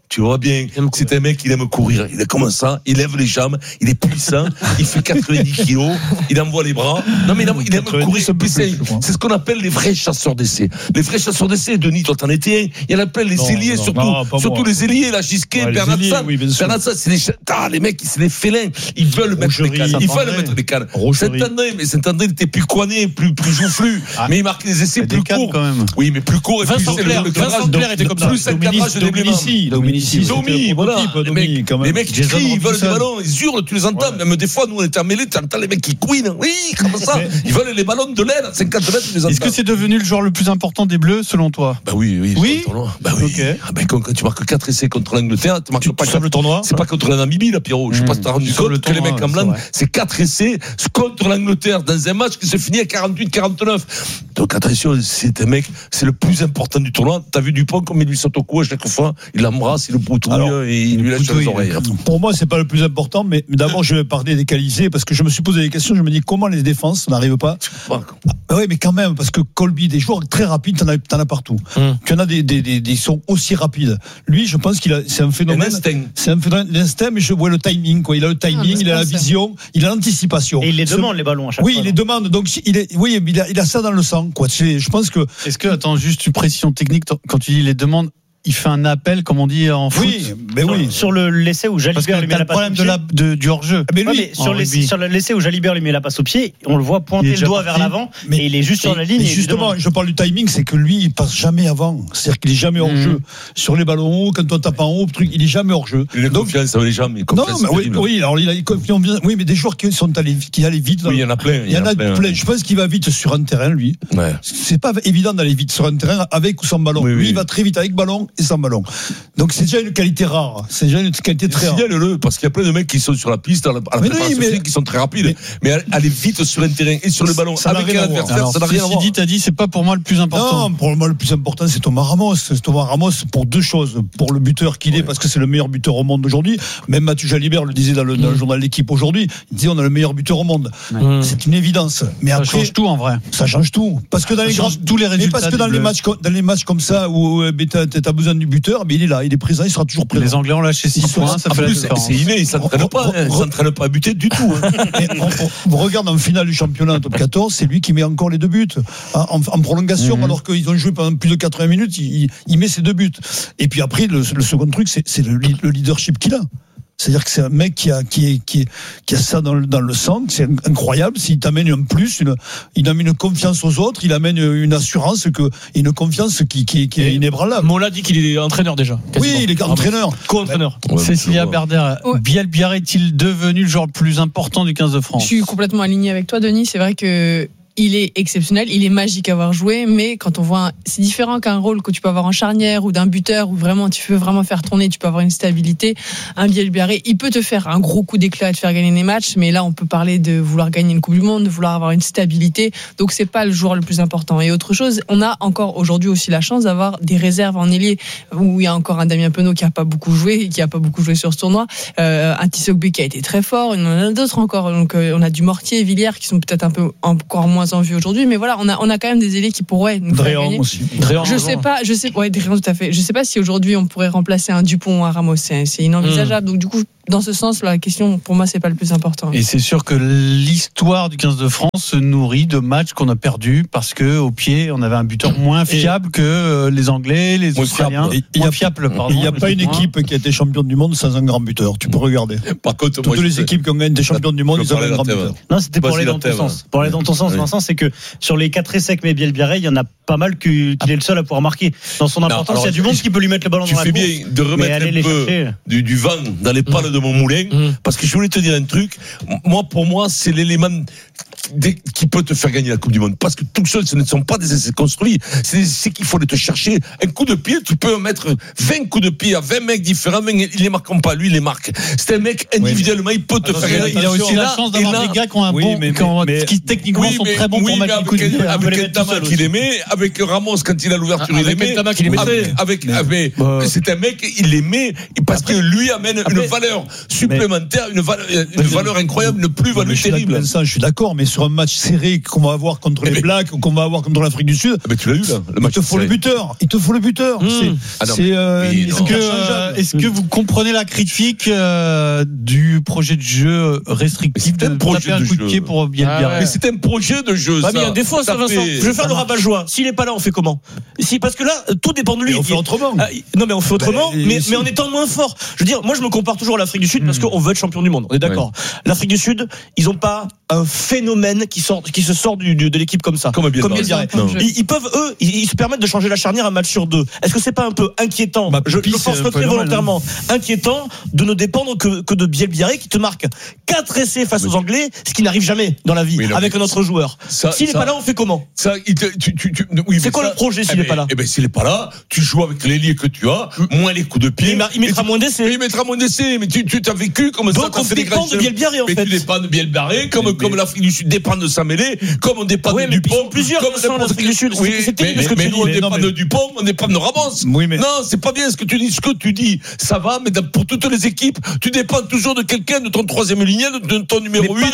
Speaker 10: Tu vois bien, c'est un mec, il aime courir. Il est comme ça, il lève les jambes, il est puissant, il fait quatre-vingt-dix kilos, il envoie les bras. Non, mais il aime, il aime courir. C'est, c'est ce qu'on appelle les vrais chasseurs d'essai. Les vrais chasseurs d'essai, Denis, toi t'en étais un. Il y en a plein, les non, ailiers, non, surtout, non, surtout les ailiers, la Gisquet, ouais, Bernard San. Oui, Bernard San, c'est les, ah, les mecs, c'est les félins. Ils veulent mettre les cannes. Ils veulent mettre les cannes. Saint-André, mais Saint-André, il était plus coigné, plus, plus joufflu. Ah, mais il marquait des essais plus courts. Oui, mais plus courts.
Speaker 9: Vincent Clair était comme ça.
Speaker 10: Plus un cadrage de développement. Domi, voilà. Les mecs, les mecs qui crient, ils veulent des ballons, ils hurlent, tu les entends. Même des fois, nous, on était mêlés, tu entends les mecs qui couinent. Oui, comme ça. Ils veulent les ballons de l'aile à cinquante mètres, tu les entends.
Speaker 1: Est-ce que c'est devenu le joueur le plus important des Bleus, selon toi?
Speaker 10: Bah oui, oui.
Speaker 1: Oui.
Speaker 10: Bah oui. Okay. Ah ben, quand tu marques quatre essais contre l'Angleterre, tu marques tu, pas
Speaker 9: tu le tournoi.
Speaker 10: C'est pas contre la Namibie, là, Pierrot. Je sais pas si t'as rendu compte que les mecs en blanc, c'est quatre essais contre l'Angleterre dans un match qui se finit à quarante-huit quarante-neuf. Donc attention, c'est un mec, c'est le plus important du tournoi. T'as vu Dupont comme il lui saute au cou à chaque fois, il l'embrasse, il le poutouille et il lui lâche les oreilles.
Speaker 9: Pour moi, c'est pas le plus important, mais d'abord, je vais parler des qualités parce que je me suis posé des questions. Je me dis comment les défenses n'arrivent pas. Ah, oui, mais quand même, parce que Colby, des joueurs très rapides, t'en as, t'en as partout. Hum. Tu en as des, des, des, des sont aussi rapides. Lui, je pense qu'il a, c'est un phénomène. Un c'est un phénomène d'instinct, mais je vois le timing, quoi. Il a le timing, ah, il a la vision, il a l'anticipation.
Speaker 7: Et il les demande, Ce... les ballons, à chaque
Speaker 9: oui,
Speaker 7: fois.
Speaker 9: Oui, il les demande. Donc, il est, oui, il a, il a ça dans le sang, quoi. C'est, je pense que.
Speaker 1: Est-ce que, attends, juste une précision technique, quand tu dis les demandes, il fait un appel, comme on dit en foot.
Speaker 9: Oui, mais
Speaker 7: sur,
Speaker 9: oui.
Speaker 7: Sur le l'essai où Jalibert lui met la passe au pied.
Speaker 1: Parce que t'as le problème de la, de, du hors-jeu.
Speaker 7: Mais lui, ouais, mais sur, l'essai, sur l'essai où Jalibert lui met la passe au pied, on le voit pointer le doigt vers l'avant, mais et il est juste sur la ligne.
Speaker 9: Et justement, je parle du timing, c'est que lui, il passe jamais avant. C'est-à-dire qu'il est jamais hors-jeu. Mmh. Sur les ballons hauts, quand on tape en haut, truc, il est jamais hors-jeu.
Speaker 10: Il a confiance, ça veut les jambes.
Speaker 9: Non, mais oui, oui, alors il a confiance. Oui, mais des joueurs qui sont allés, qui allaient vite.
Speaker 10: Oui, il y en a plein.
Speaker 9: Il y en a plein. Je pense qu'il va vite sur un terrain, lui. C'est pas évident d'aller vite sur un terrain avec ou sans ballon. Lui, il va très vite avec ballon et sans ballon. Donc c'est déjà une qualité rare, c'est déjà une qualité très rare.
Speaker 10: Signale-le, parce qu'il y a plein de mecs qui sont sur la piste, à la, à la préparation oui, mais, qui sont très rapides, mais, mais aller vite sur un terrain et sur le ballon ça avec un adversaire, ça n'a rien à voir.
Speaker 1: Dit, t'as dit, c'est pas pour moi le plus important.
Speaker 9: Non, pour moi le plus important, c'est Thomas Ramos. C'est Thomas Ramos pour deux choses, pour le buteur qu'il est, ouais. parce que c'est le meilleur buteur au monde aujourd'hui. Même Mathieu Jalibert le disait dans le, dans le journal L'Équipe aujourd'hui, il disait on a le meilleur buteur au monde. Ouais. C'est une évidence. Mais
Speaker 1: ça
Speaker 9: après,
Speaker 1: change tout en vrai.
Speaker 9: Ça change tout, parce que dans
Speaker 1: ça
Speaker 9: les grands,
Speaker 1: tous les résultats.
Speaker 9: Mais parce que dans les matchs, dans les matchs comme ça où t'as, t'as besoin du buteur, mais il est là, il est présent, il sera toujours présent.
Speaker 1: Les Anglais ont lâché six points, ça fait la différence.
Speaker 10: C'est inné, ils s'entraînent pas, ils s'entraînent pas à buter du tout.
Speaker 9: On, on regarde en finale du championnat top quatorze, c'est lui qui met encore les deux buts en, en prolongation, mmh. alors qu'ils ont joué pendant plus de quatre-vingts minutes, il, il met ses deux buts. Et puis après, le, le second truc, c'est, c'est le, le leadership qu'il a. C'est-à-dire que c'est un mec qui a qui est qui, est, qui a ça dans le, dans le sang, c'est incroyable. S'il t'amène un plus, une, il amène une confiance aux autres, il amène une assurance que une confiance qui qui, qui est inébranlable.
Speaker 22: Mola dit qu'il est entraîneur déjà.
Speaker 9: Quasiment. Oui, il est entraîneur,
Speaker 22: co-entraîneur.
Speaker 1: Ouais, Cécilia Berder, ouais. Biel Biarré est-il devenu le joueur le plus important du quinze de France?
Speaker 2: Je suis complètement aligné avec toi, Denis. C'est vrai que il est exceptionnel, il est magique à avoir joué, mais quand on voit, un, c'est différent qu'un rôle que tu peux avoir en charnière ou d'un buteur où vraiment tu peux vraiment faire tourner, tu peux avoir une stabilité. Un Biel Biarré, il peut te faire un gros coup d'éclat et te faire gagner des matchs, mais là on peut parler de vouloir gagner une Coupe du Monde, de vouloir avoir une stabilité, donc c'est pas le joueur le plus important. Et autre chose, on a encore aujourd'hui aussi la chance d'avoir des réserves en ailier où il y a encore un Damien Penaud qui a pas beaucoup joué, qui a pas beaucoup joué sur ce tournoi, euh, un Tissot-Bé qui a été très fort, il y en a d'autres encore, donc euh, on a du Mortier et Villiers qui sont peut-être un peu encore moins en vue aujourd'hui, mais voilà, on a on a quand même des ailiers qui pourraient nous faire gagner.
Speaker 9: Aussi.
Speaker 22: Dréan,
Speaker 2: je sais pas, je sais, ouais, Dréan, tout à fait. Je sais pas si aujourd'hui on pourrait remplacer un Dupont ou un Ramos, c'est, c'est inenvisageable. Mmh. Donc du coup, dans ce sens, la question pour moi c'est pas le plus important.
Speaker 1: Et c'est sûr que l'histoire du quinze de France se nourrit de matchs qu'on a perdus parce que au pied on avait un buteur moins fiable et que les Anglais, les Australiens.
Speaker 9: Il y a fiable, pardon. Il n'y a pas une équipe qui a été championne du monde sans un grand buteur. Tu peux regarder. Par contre, toutes les équipes qui ont gagné des champions du monde, ils ont un grand buteur.
Speaker 7: Non, c'était pour aller dans ton sens. Pour aller dans ton sens, Vincent, c'est que sur les quatre essais que met Biel Biarré, il y en a pas mal qu'il est le seul à pouvoir marquer. Dans son importance, il y a du monde qui peut lui mettre le ballon dans la course.
Speaker 10: Tu fais bien de remettre un peu du, du vent dans les pales mmh. de mon moulin, mmh. parce que je voulais te dire un truc. Moi, pour moi, c'est l'élément qui peut te faire gagner la Coupe du Monde. Parce que tout seul, ce ne sont pas des essais construits. C'est, c'est qu'il faut aller te chercher. Un coup de pied, tu peux mettre vingt coups de pied à vingt mecs différents. Ils les marquent pas, lui, il les marque. C'est un mec, individuellement, il peut te
Speaker 1: Attention,
Speaker 10: faire gagner.
Speaker 1: Il a aussi la chance d'avoir là, des gars qui ont un oui, bon, mais, qui, ont, mais, qui techniquement oui, sont mais, très bons oui, pour mettre les coups de pied.
Speaker 10: Avec Tama qu'il aimait, avec Ramos quand il a l'ouverture, ah, il aimait.
Speaker 22: Avec Tama qu'il aimait.
Speaker 10: Avec, avec, c'était un mec, il l'aimait parce que lui amène une valeur supplémentaire, une valeur, une valeur incroyable, une plus-value terrible.
Speaker 9: Vincent, je suis d'accord, mais sur un match serré qu'on va avoir contre les Blacks ou qu'on va avoir contre l'Afrique du Sud,
Speaker 10: mais tu l'as eu là. Le match
Speaker 9: il te faut le buteur. Il te faut le buteur.
Speaker 1: Mmh.
Speaker 9: C'est,
Speaker 10: ah non,
Speaker 9: c'est, euh,
Speaker 1: oui, est-ce que, euh, est-ce que vous comprenez la critique euh, du projet de jeu restrictif de taper un coup de pied pour bien
Speaker 10: ah
Speaker 1: le
Speaker 10: ouais. Mais c'est un projet de jeu.
Speaker 6: Ah,
Speaker 10: ça.
Speaker 6: mais il y a des fois, ça, Vincent.
Speaker 10: Fait...
Speaker 6: Je vais faire le rabat-joie. S'il est pas là, on fait comment? Si, parce que là, tout dépend de lui.
Speaker 9: Mais on fait autrement.
Speaker 6: Ah, non, mais on fait autrement,
Speaker 9: bah,
Speaker 6: mais,
Speaker 9: si.
Speaker 6: mais en étant moins fort. Je veux dire, moi, je me compare toujours à l'Afrique du Sud mmh. parce qu'on veut être champion du monde. On est d'accord. Ouais. L'Afrique du Sud, ils ont pas un phénomène qui sort, qui se sort du, du de l'équipe comme ça.
Speaker 10: Comme bien
Speaker 6: comme Bielbarré. Ils, ils peuvent, eux, ils, ils se permettent de changer la charnière un match sur deux. Est-ce que c'est pas un peu inquiétant?
Speaker 9: bah,
Speaker 6: Je,
Speaker 9: Pipi,
Speaker 6: je pense très volontairement hein. inquiétant de ne dépendre que, que de Bielbarré qui te marque quatre essais face mais aux Anglais, ce qui n'arrive jamais dans la vie oui, avec un autre joueur. Ça, s'il n'est pas là, on fait comment?
Speaker 10: Ça, il te, tu, tu, tu, oui,
Speaker 6: c'est quoi ça, le projet s'il n'est
Speaker 10: eh
Speaker 6: pas là?
Speaker 10: Eh ben, s'il n'est pas là, tu joues avec l'ailier que tu as, mmh. moins les coups de pied.
Speaker 6: Il, il mettra moins d'essais.
Speaker 10: Il mettra moins d'essais, mais tu, tu t'as vécu comme
Speaker 6: donc
Speaker 10: ça.
Speaker 6: Donc on dépend de Bielbarré en
Speaker 10: mais
Speaker 6: fait.
Speaker 10: Tu dépends de Bielbarré, comme, mais, comme mais... l'Afrique du Sud dépend de sa mêlée, comme on dépend
Speaker 6: ouais,
Speaker 10: de Dupont.
Speaker 6: Plusieurs comme sans l'Afrique du Sud.
Speaker 10: Oui, mais, mais, mais nous on dépend de Dupont, on dépend de Ramos.
Speaker 9: Oui, mais...
Speaker 10: Non, c'est pas bien ce que tu dis. Ce que tu dis, ça va, mais pour toutes les équipes, tu dépends toujours de quelqu'un, de ton troisième lignel, de ton numéro huit.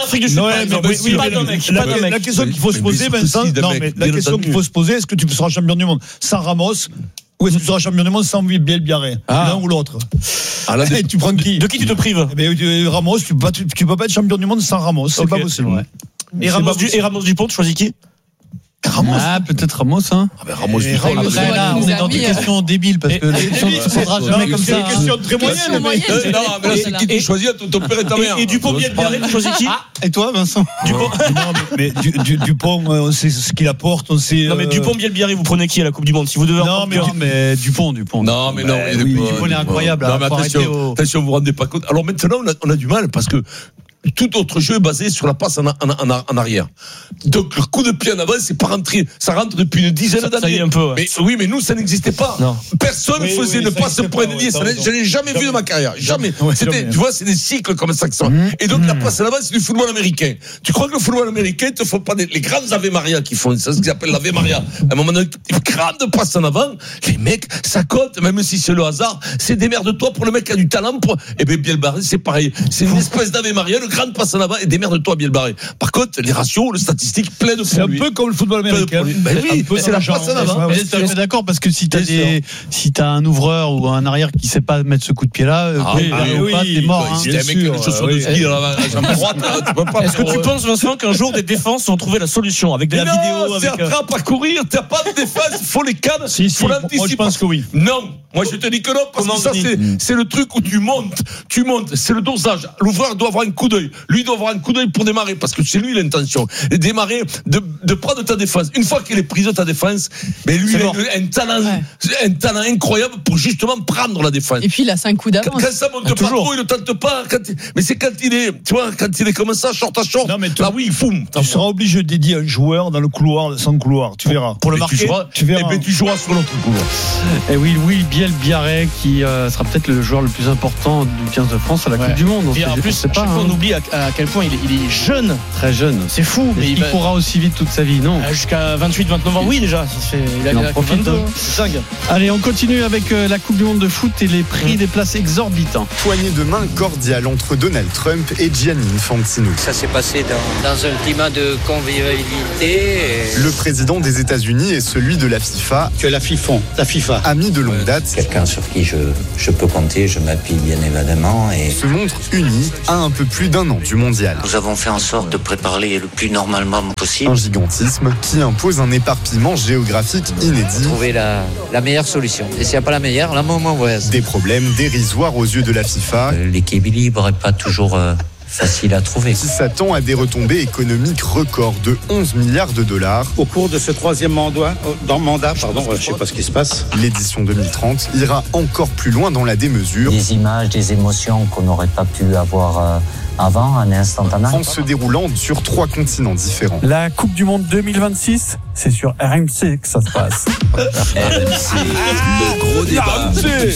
Speaker 9: La question qu'il faut se poser, Vincent, non, mais la question qu'il faut se poser, est-ce que tu seras champion du monde sans Ramos? Ou est-ce que tu seras champion du monde sans Bielbarré? Ah. L'un ou l'autre.
Speaker 6: Ah, là,
Speaker 9: hey, tu prends qui?
Speaker 6: De qui tu te prives?
Speaker 9: Eh bien, Ramos, tu peux, tu, tu peux pas être champion du monde sans Ramos. C'est okay. pas possible. Ouais.
Speaker 6: Et, Ramos du, et Ramos Dupont, tu choisis qui?
Speaker 1: Ramos. Ah, peut-être Ramos, hein.
Speaker 10: Ah, ben Ramos,
Speaker 1: et Ramos,
Speaker 10: Ramos
Speaker 1: là, on est dans des questions débiles, parce que les questions ne se posera jamais comme ça.
Speaker 9: C'est des questions très moyennes,
Speaker 10: mais. Non, mais là, c'est qui tu choisis, ton père et ta mère.
Speaker 6: Et Dupont, Bielbarré, tu choisis qui?
Speaker 1: Et toi, Vincent?
Speaker 6: Dupont.
Speaker 9: Non, mais Dupont, on sait ce qu'il apporte, on sait.
Speaker 6: Non, mais Dupont, Bielbarré, vous prenez qui à la Coupe du Monde? Si vous devez.
Speaker 1: Non, mais Dupont, Dupont.
Speaker 10: Non, mais non.
Speaker 1: Dupont est incroyable.
Speaker 10: Non, mais attention, attention, vous vous rendez pas compte. Alors maintenant, on a du mal, parce que tout autre jeu est basé sur la passe en, en, en, en arrière. Donc le coup de pied en avant, c'est pas rentré. Ça rentre depuis une dizaine d'années.
Speaker 6: Ça y est un peu. Ouais.
Speaker 10: Mais oui, mais nous, ça n'existait pas.
Speaker 6: Non.
Speaker 10: Personne oui, faisait oui, une passe pour un ailier. Je l'ai jamais vu de ma carrière. Jamais.
Speaker 9: Ouais,
Speaker 10: C'était,
Speaker 9: jamais.
Speaker 10: tu vois, c'est des cycles comme ça. Mmh. Et donc mmh. la passe en avant, c'est du football américain. Tu crois que le football américain te faut pas des, les grandes Ave Maria qui font, c'est ce qu'ils appellent l'Ave Maria. À un moment donné, une grande passe en avant. Les mecs, ça compte, même si c'est le hasard. C'est démerde-toi pour le mec qui a du talent. Pour... Et bien, Bielbarré, c'est pareil. C'est une espèce d'Ave Maria, une grande passe en avant. Démerde-toi, Bielbarré. Par contre, les ratios, les statistiques plaident pour
Speaker 9: c'est
Speaker 10: lui.
Speaker 9: C'est un peu comme le football américain.
Speaker 10: Ben oui, c'est la passe en avant.
Speaker 1: Je suis d'accord, parce que si t'as des, si t'as un ouvreur ou un arrière qui sait pas mettre ce coup de pied-là,
Speaker 10: ah,
Speaker 1: oui,
Speaker 10: ah,
Speaker 1: oui, pas, t'es mort.
Speaker 10: Si t'es un mec qui a des chaussures de ski dans la jambe droite, tu peux pas.
Speaker 6: Est-ce que tu penses, Vincent, qu'un jour des défenses vont trouver la solution avec de la vidéo?
Speaker 10: C'est attrape à courir, t'as pas de défense, faut les cannes, faut l'anticiper.
Speaker 9: Moi, je pense que oui.
Speaker 10: Non. Moi, je te dis que non, parce que ça, c'est, c'est le truc où tu montes, tu montes, c'est le dosage. L'ouvreur doit avoir un coup d'œil. Lui doit avoir un coup d'œil pour démarrer, parce que c'est lui l'intention. Et démarrer, de, de prendre ta défense. Une fois qu'il est pris de ta défense, mais lui, il a un talent, ouais. un talent incroyable pour justement prendre la défense.
Speaker 2: Et puis, il a cinq coups d'avance.
Speaker 10: Quand, quand ça monte ah, pas trop, il ne tente pas. Quand il, mais c'est quand il est, tu vois, quand il est comme ça, short à short. Non, mais tu, là, oui, il fout.
Speaker 9: Tu seras obligé de dédier un joueur dans le couloir, sans couloir. Tu verras.
Speaker 10: Pour le marquer, tu, joueras, tu verras. Et bien, tu joueras sur l'autre couloir.
Speaker 1: Et oui, oui, Bielbarré, qui euh, sera peut-être le joueur le plus important du quinze de France à la ouais. Coupe du Monde.
Speaker 6: Et en plus,
Speaker 1: pas,
Speaker 6: hein. on oublie à, à quel point il est, il est jeune.
Speaker 1: Très jeune.
Speaker 6: C'est fou.
Speaker 1: Mais il, il pourra aussi vite toute sa vie, non?
Speaker 6: Jusqu'à vingt-huit vingt-neuf ans, oui, déjà. Ça fait, il a,
Speaker 1: il
Speaker 6: il
Speaker 1: en profite.
Speaker 6: C'est dingue.
Speaker 1: Allez, on continue avec euh, la Coupe du Monde de foot et les prix mmh. des places exorbitants.
Speaker 8: Poignée de main cordiale entre Donald Trump et Gianni Infantino.
Speaker 11: Ça s'est passé dans, dans un climat de convivialité. Et...
Speaker 8: Le président des États-Unis et celui de la FIFA.
Speaker 12: Que la FIFA, la FIFA.
Speaker 8: Amis de longue date.
Speaker 11: Quelqu'un sur qui je, je peux compter, je m'appuie bien évidemment. Et...
Speaker 8: se montrent unis à un peu plus d'un an du mondial.
Speaker 11: Nous avons fait en sorte de préparer le plus normalement possible.
Speaker 8: Un gigantisme qui impose un éparpillement géographique inédit.
Speaker 11: Trouver la, la meilleure solution. Et s'il n'y a pas la meilleure, la moins mauvaise.
Speaker 8: Des problèmes dérisoires aux yeux de la FIFA.
Speaker 11: Euh, l'équilibre n'est pas toujours euh, facile à trouver.
Speaker 8: Qui s'attend à des retombées économiques records de onze milliards de dollars.
Speaker 12: Au cours de ce troisième mandat, dans mandat, pardon, je ne sais pas ce qui se passe.
Speaker 8: L'édition deux mille trente ira encore plus loin dans la démesure.
Speaker 11: Des images, des émotions qu'on n'aurait pas pu avoir... Euh, avant, un instantané.
Speaker 8: En se déroulant sur trois continents différents.
Speaker 25: La Coupe du Monde deux mille vingt-six, c'est sur R M C que ça se passe.
Speaker 4: R M C, le gros débat.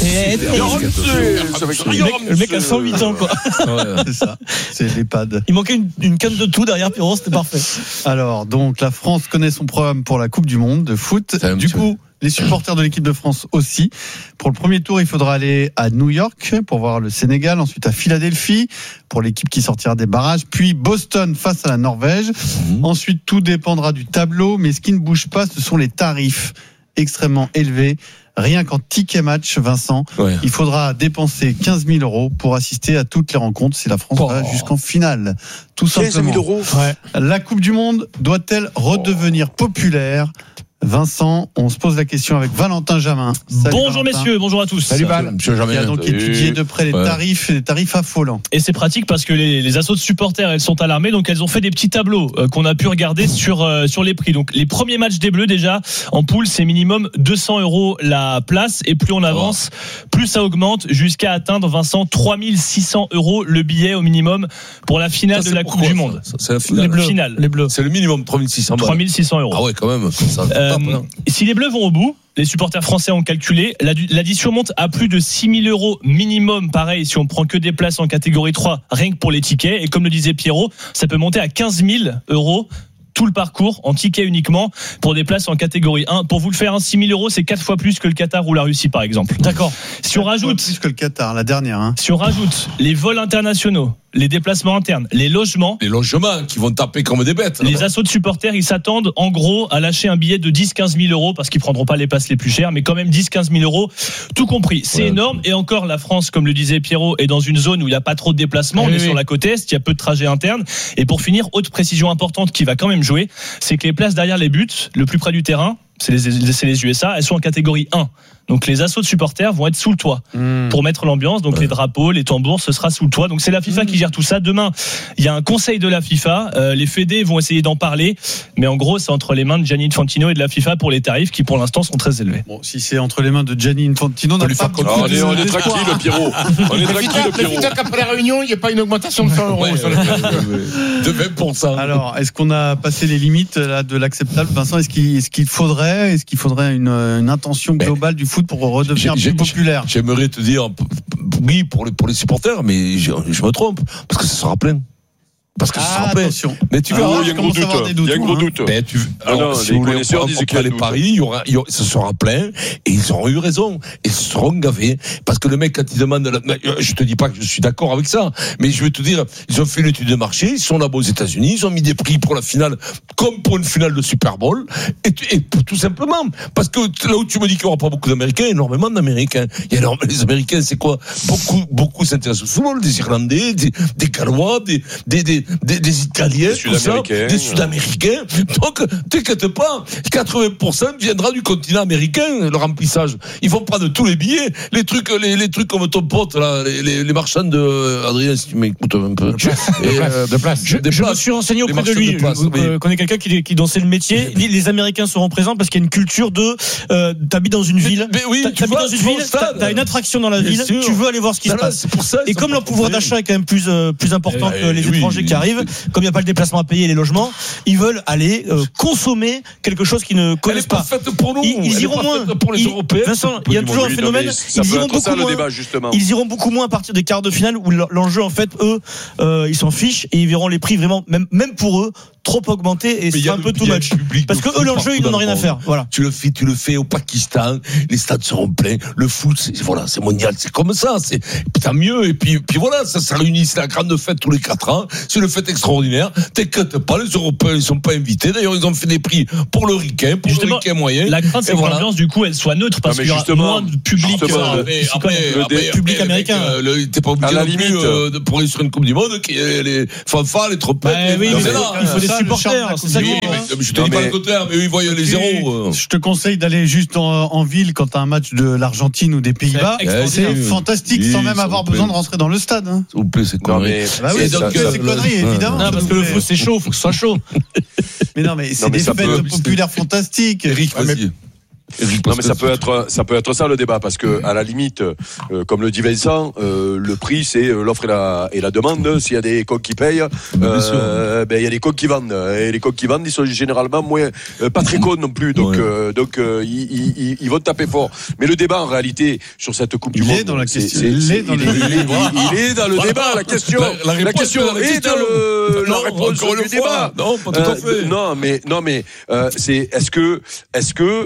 Speaker 6: Le mec a cent huit ans, quoi.
Speaker 1: Ouais, c'est ça. C'est l'EHPAD.
Speaker 6: Il manquait une, une canne de tout derrière Pierrot, c'était parfait.
Speaker 1: Alors, donc, la France connaît son programme pour la Coupe du Monde de foot. Du coup, Les supporters de l'équipe de France aussi. Pour le premier tour, il faudra aller à New York pour voir le Sénégal, ensuite à Philadelphie pour l'équipe qui sortira des barrages, puis Boston face à la Norvège. Mmh. Ensuite, tout dépendra du tableau, mais ce qui ne bouge pas, ce sont les tarifs extrêmement élevés. Rien qu'en ticket match, Vincent, ouais. il faudra dépenser quinze mille euros pour assister à toutes les rencontres si la France oh. va jusqu'en finale. Tout simplement.
Speaker 5: quinze mille euros.
Speaker 1: Ouais. La Coupe du Monde doit-elle redevenir populaire ? Vincent, on se pose la question avec Valentin Jamin.
Speaker 13: Salut bonjour Valentin. Messieurs, bonjour à tous.
Speaker 1: Salut Val. Monsieur Jamin. Qui a donc Salut. étudié de près les ouais. tarifs, les tarifs affolants.
Speaker 13: Et c'est pratique parce que les, les assos de supporters, elles sont alarmées, donc elles ont fait des petits tableaux euh, qu'on a pu regarder sur euh, sur les prix. Donc les premiers matchs des Bleus déjà en poule, c'est minimum deux cents euros la place, et plus on avance, oh. plus ça augmente jusqu'à atteindre Vincent trois mille six cents euros le billet au minimum pour la finale ça, de la Coupe du Monde.
Speaker 10: Ça, c'est la finale.
Speaker 13: Les Bleus. Finale. Les Bleus.
Speaker 10: C'est le minimum trois mille six cents.
Speaker 13: trois mille six cents euros.
Speaker 10: Ah ouais, quand même. Ça,
Speaker 13: euh, si les Bleus vont au bout, les supporters français ont calculé, l'addition monte à plus de six mille euros minimum, pareil, si on prend que des places en catégorie trois, rien que pour les tickets. Et comme le disait Pierrot, ça peut monter à quinze mille euros tout le parcours en tickets uniquement pour des places en catégorie un. Pour vous le faire, hein, six mille euros, c'est quatre fois plus que le Qatar ou la Russie, par exemple.
Speaker 1: D'accord.
Speaker 13: Si on rajoute.
Speaker 1: Plus que le Qatar, la dernière, hein.
Speaker 13: Si on rajoute les vols internationaux, les déplacements internes, les logements.
Speaker 10: Les logements qui vont taper comme des bêtes.
Speaker 13: Les assos de supporters, ils s'attendent en gros à lâcher un billet de dix à quinze mille euros parce qu'ils prendront pas les places les plus chères, mais quand même dix à quinze mille euros, tout compris. C'est ouais, énorme. Et encore, la France, comme le disait Pierrot, est dans une zone où il n'y a pas trop de déplacements. Oui, on est oui. sur la côte Est, il y a peu de trajets internes. Et pour finir, autre précision importante qui va quand même jouer, c'est que les places derrière les buts, le plus près du terrain, c'est les, c'est les U S A, elles sont en catégorie un. Donc les assos de supporters vont être sous le toit mmh. pour mettre l'ambiance. Donc ouais. les drapeaux, les tambours, ce sera sous le toit. Donc c'est la FIFA mmh. qui gère tout ça. Demain, il y a un conseil de la FIFA. Euh, les fédés vont essayer d'en parler, mais en gros, c'est entre les mains de Gianni Infantino et de la FIFA pour les tarifs qui, pour l'instant, sont très élevés.
Speaker 1: Bon, si c'est entre les mains de Gianni Infantino, on, on, pas
Speaker 5: oh, on est, on est tranquille, le Pierrot. On est tranquille, le Pierrot. Évitez qu'après la réunion, il n'y ait pas une augmentation de cent euros. Ouais, sur le
Speaker 10: de vingt pour cent.
Speaker 1: Alors, est-ce qu'on a passé les limites là, de l'acceptable, Vincent? Est-ce qu'il, est-ce qu'il faudrait, est-ce qu'il faudrait une, une intention globale du foot pour redevenir plus populaire?
Speaker 10: J'aimerais te dire oui pour les, pour les supporters, mais je, je me trompe parce que ça sera plein. Parce que
Speaker 1: ah,
Speaker 10: ça sera plein.
Speaker 1: Mais
Speaker 5: tu verras, ah, il y a un gros doute. Il y a un gros doute.
Speaker 10: Ben, tu, alors, non, si les connaisseurs disent qu'il y a les paris, il y aura, il y aura, ça sera plein et ils auront eu raison et ils seront gavés parce que le mec quand il demande, la, je te dis pas que je suis d'accord avec ça, mais je vais te dire, ils ont fait une étude de marché, ils sont là-bas aux États-Unis, ils ont mis des prix pour la finale comme pour une finale de Super Bowl et, et tout simplement parce que là où tu me dis qu'il y aura pas beaucoup d'Américains, énormément d'Américains. Il y a énormément, les Américains, c'est quoi? Beaucoup, beaucoup s'intéressent au football, des Irlandais, des, des Gallois, des, des, des Des, des Italiens, des Sud-Américains, des Sud-Américains. Donc, t'inquiète pas, quatre-vingts pour cent viendra du continent américain, le remplissage. Ils vont prendre tous les billets, les trucs, les, les trucs comme ton pote, là, les, les, les marchands de, Adrien, si tu m'écoutes un peu.
Speaker 13: De place. Et, euh, de place. Je, je me suis renseigné auprès de lui. De place, je mais... connais quelqu'un qui, qui dansait le métier. Les, les Américains seront présents parce qu'il y a une culture de, euh, t'habites dans une ville.
Speaker 10: Mais, mais oui,
Speaker 13: t'habites
Speaker 10: vois,
Speaker 13: dans une ville, t'as, t'as une attraction dans la ville, tu veux aller voir ce qui se passe.
Speaker 10: C'est pour ça,
Speaker 13: et comme leur pouvoir d'achat est quand même plus, euh, plus important que les étrangers qui arrivent, comme il n'y a pas le déplacement à payer et les logements, ils veulent aller euh, consommer quelque chose qu'ils ne connaissent pas.
Speaker 10: Elle est pas faite pour nous.
Speaker 13: Ils, ils iront moins.
Speaker 10: Pour les Européens.
Speaker 13: Vincent, il y a toujours un phénomène. Ils iront beaucoup moins.
Speaker 5: Débat, justement.
Speaker 13: Ils iront beaucoup moins à partir des quarts de finale où l'enjeu, en fait, eux, euh, ils s'en fichent et ils verront les prix vraiment, même, même pour eux, trop augmenté et c'est un peu too much. Parce que eux, l'enjeu, ils n'en ont rien à faire. Voilà.
Speaker 10: Tu le fais, tu le fais au Pakistan, les stades seront pleins, le foot, c'est, voilà, c'est mondial, c'est comme ça, c'est, tant mieux, et puis, puis voilà, ça, ça réunit, c'est la grande fête tous les quatre ans, c'est une fête extraordinaire, t'inquiète pas, les Européens, ils sont pas invités, d'ailleurs, ils ont fait des prix pour le ricain, pour justement, le ricain moyen.
Speaker 13: La crainte, c'est que voilà. l'ambiance, du coup, elle soit neutre, parce qu'il y aura moins de public,
Speaker 10: euh, mais, après,
Speaker 13: le après, public après, américain.
Speaker 10: Euh, le, t'es pas obligé non plus, euh, de, pour aller sur une Coupe du Monde, qui, les fanfares, les trompettes.
Speaker 13: Oui, il faut des supporters,
Speaker 10: Oui, mais, je te non, dis mais, pas le contraire, mais eux, ils voient les zéros.
Speaker 1: Je te conseille d'aller juste en, en ville quand t'as un match de l'Argentine ou des Pays-Bas. C'est, c'est fantastique, oui, sans même avoir besoin plaît. de rentrer dans le stade. Hein.
Speaker 10: S'il vous plaît, c'est connerie.
Speaker 1: Bah oui, ça, c'est, ça, c'est connerie, évidemment.
Speaker 13: Non, parce que le foot, c'est chaud, faut que ce soit chaud.
Speaker 1: Mais non, mais c'est non, mais des fêtes peut... populaires fantastiques.
Speaker 10: Eric, vas-y.
Speaker 5: Non mais ça peut être ça peut être ça le débat parce que à la limite euh, comme le dit Vincent euh, le prix c'est l'offre et la et la demande. S'il y a des coqs qui payent euh, ben il y a des coqs qui vendent et les coqs qui vendent ils sont généralement moins euh, pas très cons non plus donc ouais. euh, donc euh, ils, ils, ils vont taper fort. Mais le débat en réalité sur cette Coupe
Speaker 1: il
Speaker 5: du Monde
Speaker 1: est dans la
Speaker 5: c'est,
Speaker 1: question
Speaker 5: c'est,
Speaker 1: il, est dans
Speaker 5: il,
Speaker 1: le...
Speaker 5: il, il, il est dans le voilà. débat la question la, la, la question est dans le la réponse du débat.
Speaker 10: Non pas tout à fait.
Speaker 5: Non mais non mais euh, c'est est-ce que est-ce que euh,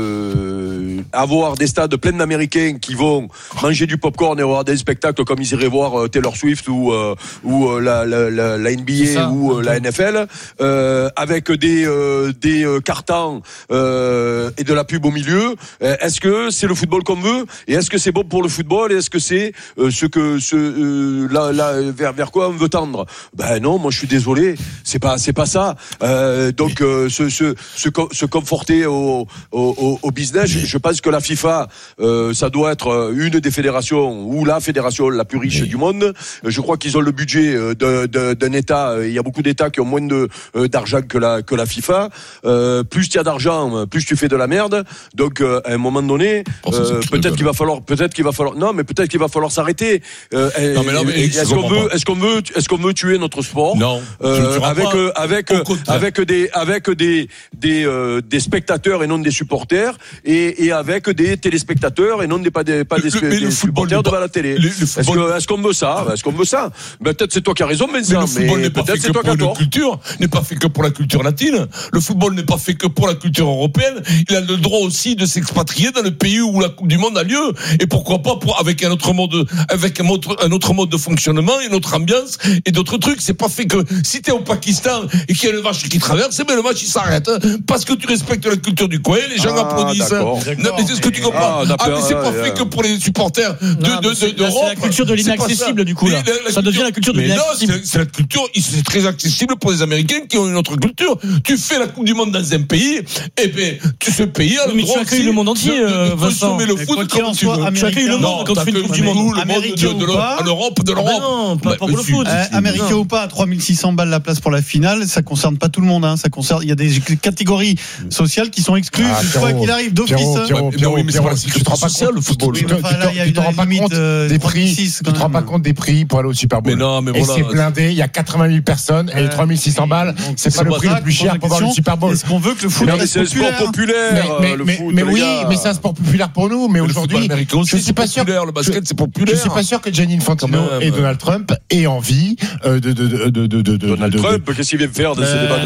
Speaker 5: euh, avoir des stades pleins d'Américains qui vont manger du popcorn et avoir des spectacles comme ils iraient voir euh, Taylor Swift ou euh, ou euh, la, la, la, la N B A ça, ou euh, la N F L, euh, avec des euh, des euh, cartons euh, et de la pub au milieu. Est-ce que c'est le football qu'on veut et est-ce que c'est bon pour le football et est-ce que c'est euh, ce que ce euh, là, là vers vers quoi on veut tendre? Ben non, moi je suis désolé, c'est pas c'est pas ça. Euh, donc euh, se se se, se conforter au au, au business. Je, je pense que la FIFA, euh, ça doit être une des fédérations ou la fédération la plus riche du monde. Je crois qu'ils ont le budget de, de, d'un État. Il y a beaucoup d'États qui ont moins de d'argent que la que la FIFA. Euh, plus tu as d'argent, plus tu fais de la merde. Donc euh, à un moment donné, euh, peut-être qu'il va falloir, peut-être qu'il va falloir, non, mais peut-être qu'il va falloir s'arrêter. Euh, non, mais là, mais est-ce qu'on veut, est-ce qu'on veut, est-ce qu'on veut tuer notre sport?
Speaker 10: Non.
Speaker 5: Euh, avec euh, avec avec des avec des des euh, des spectateurs et non des supporters et et avec des téléspectateurs et non des pas des pas des, le, des, des supporters devant la télé. Le, le est-ce que est-ce qu'on veut ça? Est-ce qu'on veut ça? Ben, peut-être c'est toi qui as raison, Vincent.
Speaker 10: Mais le football n'est pas fait que pour la culture, n'est pas fait que pour la culture latine. Le football n'est pas fait que pour la culture européenne. Il a le droit aussi de s'expatrier dans le pays où la Coupe du Monde a lieu. Et pourquoi pas pour, avec un autre mode, avec un autre, un autre mode de fonctionnement, une autre ambiance et d'autres trucs. C'est pas fait que si t'es au Pakistan et qu'il y a le match qui traverse, ben le match il s'arrête. Parce que tu respectes la culture du coin, les gens ah, applaudissent. D'accord. Non, mais c'est ce que tu comprends. Ah, ah mais c'est pas fait que pour les supporters de, non, de, de, d'Europe.
Speaker 6: C'est la culture de l'inaccessible, du coup, là. La, la ça culture, devient la culture de l'inaccessible.
Speaker 10: Non, c'est, c'est la culture, c'est très accessible pour les Américains qui ont une autre culture. Tu fais la Coupe du Monde dans un pays, et ben, tu ce pays a le
Speaker 6: mais
Speaker 10: droit.
Speaker 6: Tu accueilles le monde entier,
Speaker 10: de, de, de consommer le foot comme tu veux.
Speaker 6: Tu accueilles le monde quand tu fais une Coupe du Monde.
Speaker 10: Américain ou pas. En Europe, de l'Europe.
Speaker 6: Non, pas pour le foot.
Speaker 1: Américain ou pas, à trois mille six cents balles la place pour la finale, ça concerne pas tout le monde, hein. Ça concerne, il y a des catégories sociales qui sont exclues. Quoi qu'il arrive d'office.
Speaker 10: Oui, mais c'est pas la sécurité sociale, le football.
Speaker 14: Tu te rends pas compte des prix. Tu te rends pas compte des prix pour aller au Super Bowl.
Speaker 10: Mais non, mais
Speaker 14: et
Speaker 10: voilà.
Speaker 14: c'est blindé, il y a quatre-vingt mille personnes et trois mille six cents balles, c'est pas le prix le plus cher pour voir le Super Bowl.
Speaker 1: Est-ce qu'on veut que le foot
Speaker 5: c'est un sport populaire?
Speaker 14: Mais oui, mais c'est un sport populaire pour nous. Mais aujourd'hui, je suis pas sûr.
Speaker 10: Le basket, c'est populaire.
Speaker 14: Je suis pas sûr que Gianni Infantino et Donald Trump aient envie de de de de de
Speaker 5: Donald Trump, qu'est-ce qu'il vient faire de ce débat?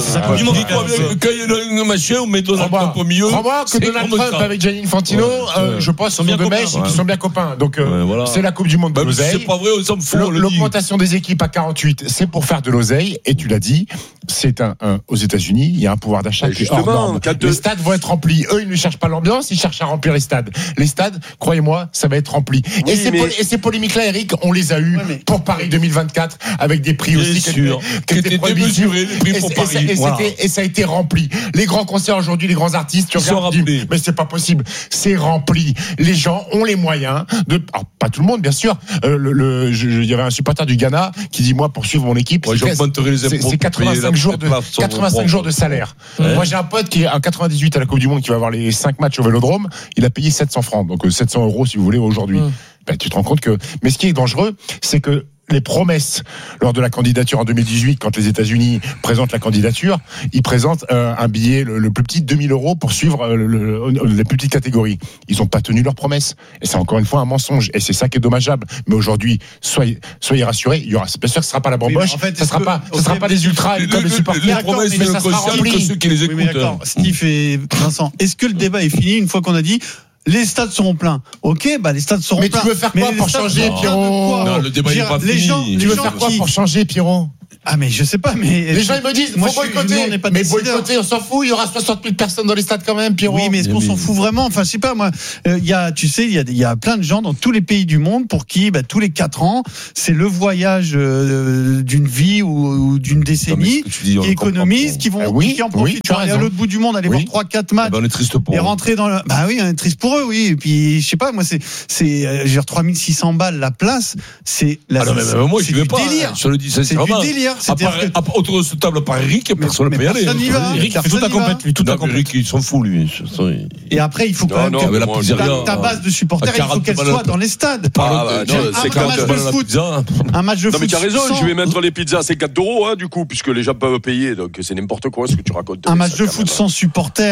Speaker 10: Quand il y a un machin, on met Donald Trump au milieu.
Speaker 14: Crois-moi que Donald Trump avec Gianni Infantino, je pense, sont deux mecs qui sont bien copains. Donc c'est la Coupe du Monde de l'oseille.
Speaker 10: C'est pas vrai, on s'en fout.
Speaker 14: L'augmentation des équipes à quarante-huit, c'est pour faire de l'oseille. Et tu l'as dit, c'est un, un aux États-Unis, il y a un pouvoir d'achat qui est hors norme. Les stades vont être remplis. Eux, ils ne cherchent pas l'ambiance, ils cherchent à remplir les stades. Les stades, croyez-moi, ça va être rempli. Oui, et, ces mais... et ces polémiques-là, Eric, on les a eues ouais, mais... pour Paris deux mille vingt-quatre avec des prix aussi
Speaker 10: sûr.
Speaker 14: qui étaient démesurés, les prix pour et, Paris. Et, et, voilà. et ça a été rempli. Les grands concerts aujourd'hui, les grands artistes, tu regardes, tu dis, mais c'est pas possible. C'est rempli. Les gens ont les moyens de, alors, pas tout le monde, bien sûr. Euh, le, le, je, je, il y avait un supporter du Ghana qui dit, moi, pour suivre mon équipe, ouais, c'est, c'est quatre-vingt-cinq jours de, quatre-vingt-cinq jours de salaire. Ouais. Moi, j'ai un pote qui est en quatre-vingt-dix-huit à la Coupe du Monde, qui va avoir les cinq matchs au Vélodrome. Il a payé sept cents francs. Donc, sept cents euros, si vous voulez, aujourd'hui. Mmh. Ben, tu te rends compte que, mais ce qui est dangereux, c'est que les promesses lors de la candidature en deux mille dix-huit, quand les États-Unis présentent la candidature, ils présentent euh, un billet le, le plus petit de deux mille euros pour suivre euh, le, le, les plus petites catégories. Ils n'ont pas tenu leurs promesses. Et c'est encore une fois un mensonge. Et c'est ça qui est dommageable. Mais aujourd'hui, soyez, soyez rassurés. Il y aura, c'est bien sûr que ce sera pas la bamboche. Oui, en fait, ça sera que, pas, ça sera pas des ultras comme les supporters.
Speaker 10: Les promesses, mais ça sera rempli. Que ceux qui les écoutent. Oui,
Speaker 1: Steve et Vincent, est-ce que le débat est fini une fois qu'on a dit les stades seront pleins? Ok, bah les stades seront
Speaker 14: mais
Speaker 1: pleins.
Speaker 14: Mais tu veux faire quoi pour changer, Pierrot?
Speaker 10: Non, le débat n'est pas
Speaker 1: les
Speaker 10: fini.
Speaker 1: gens, les
Speaker 14: tu veux
Speaker 1: gens
Speaker 14: faire quoi
Speaker 1: qui...
Speaker 14: pour changer, Pierrot?
Speaker 1: Ah mais je sais pas, mais
Speaker 14: les gens ils me disent moi, faut boycotter. Nous, mais boycotter, on s'en fout. Il y aura soixante mille personnes dans les stades quand même, Pierrot.
Speaker 1: Oui, mais est-ce qu'on s'en fout vraiment? Enfin, je sais pas moi. Il euh, y a, tu sais, il y a, il y a plein de gens dans tous les pays du monde pour qui, bah, tous les quatre ans, c'est le voyage euh, d'une vie ou, ou d'une décennie qui économisent, qui vont, ah oui, qui en profitent pour oui, aller à l'autre bout du monde, aller oui. voir trois, quatre matchs,
Speaker 10: bah, on est triste pour
Speaker 1: et rentrer dans le. Bah oui, on est triste pour eux, oui. Et puis, je sais pas, moi, c'est, c'est, euh, genre trois mille six cents balles la place, c'est la.
Speaker 10: Ah non, mais, mais moi, je vais pas.
Speaker 1: Délire.
Speaker 10: Je le dis, c'est
Speaker 1: du délire.
Speaker 10: Autour de cette table par Eric, personne ne peut y aller.
Speaker 6: Eric, il fait toute la compète, lui, toute la compète.
Speaker 10: Eric, il s'en fout, lui.
Speaker 1: Et après, il faut quand même que ta base de supporters, il faut qu'elle soit dans les stades.
Speaker 5: Un match de foot.
Speaker 1: Un match de foot.
Speaker 5: Non, mais tu as raison, je vais mettre les pizzas à cinquante euros, hein, du coup, puisque les gens peuvent payer, donc c'est n'importe quoi ce que tu racontes.
Speaker 1: Un match de foot sans supporters.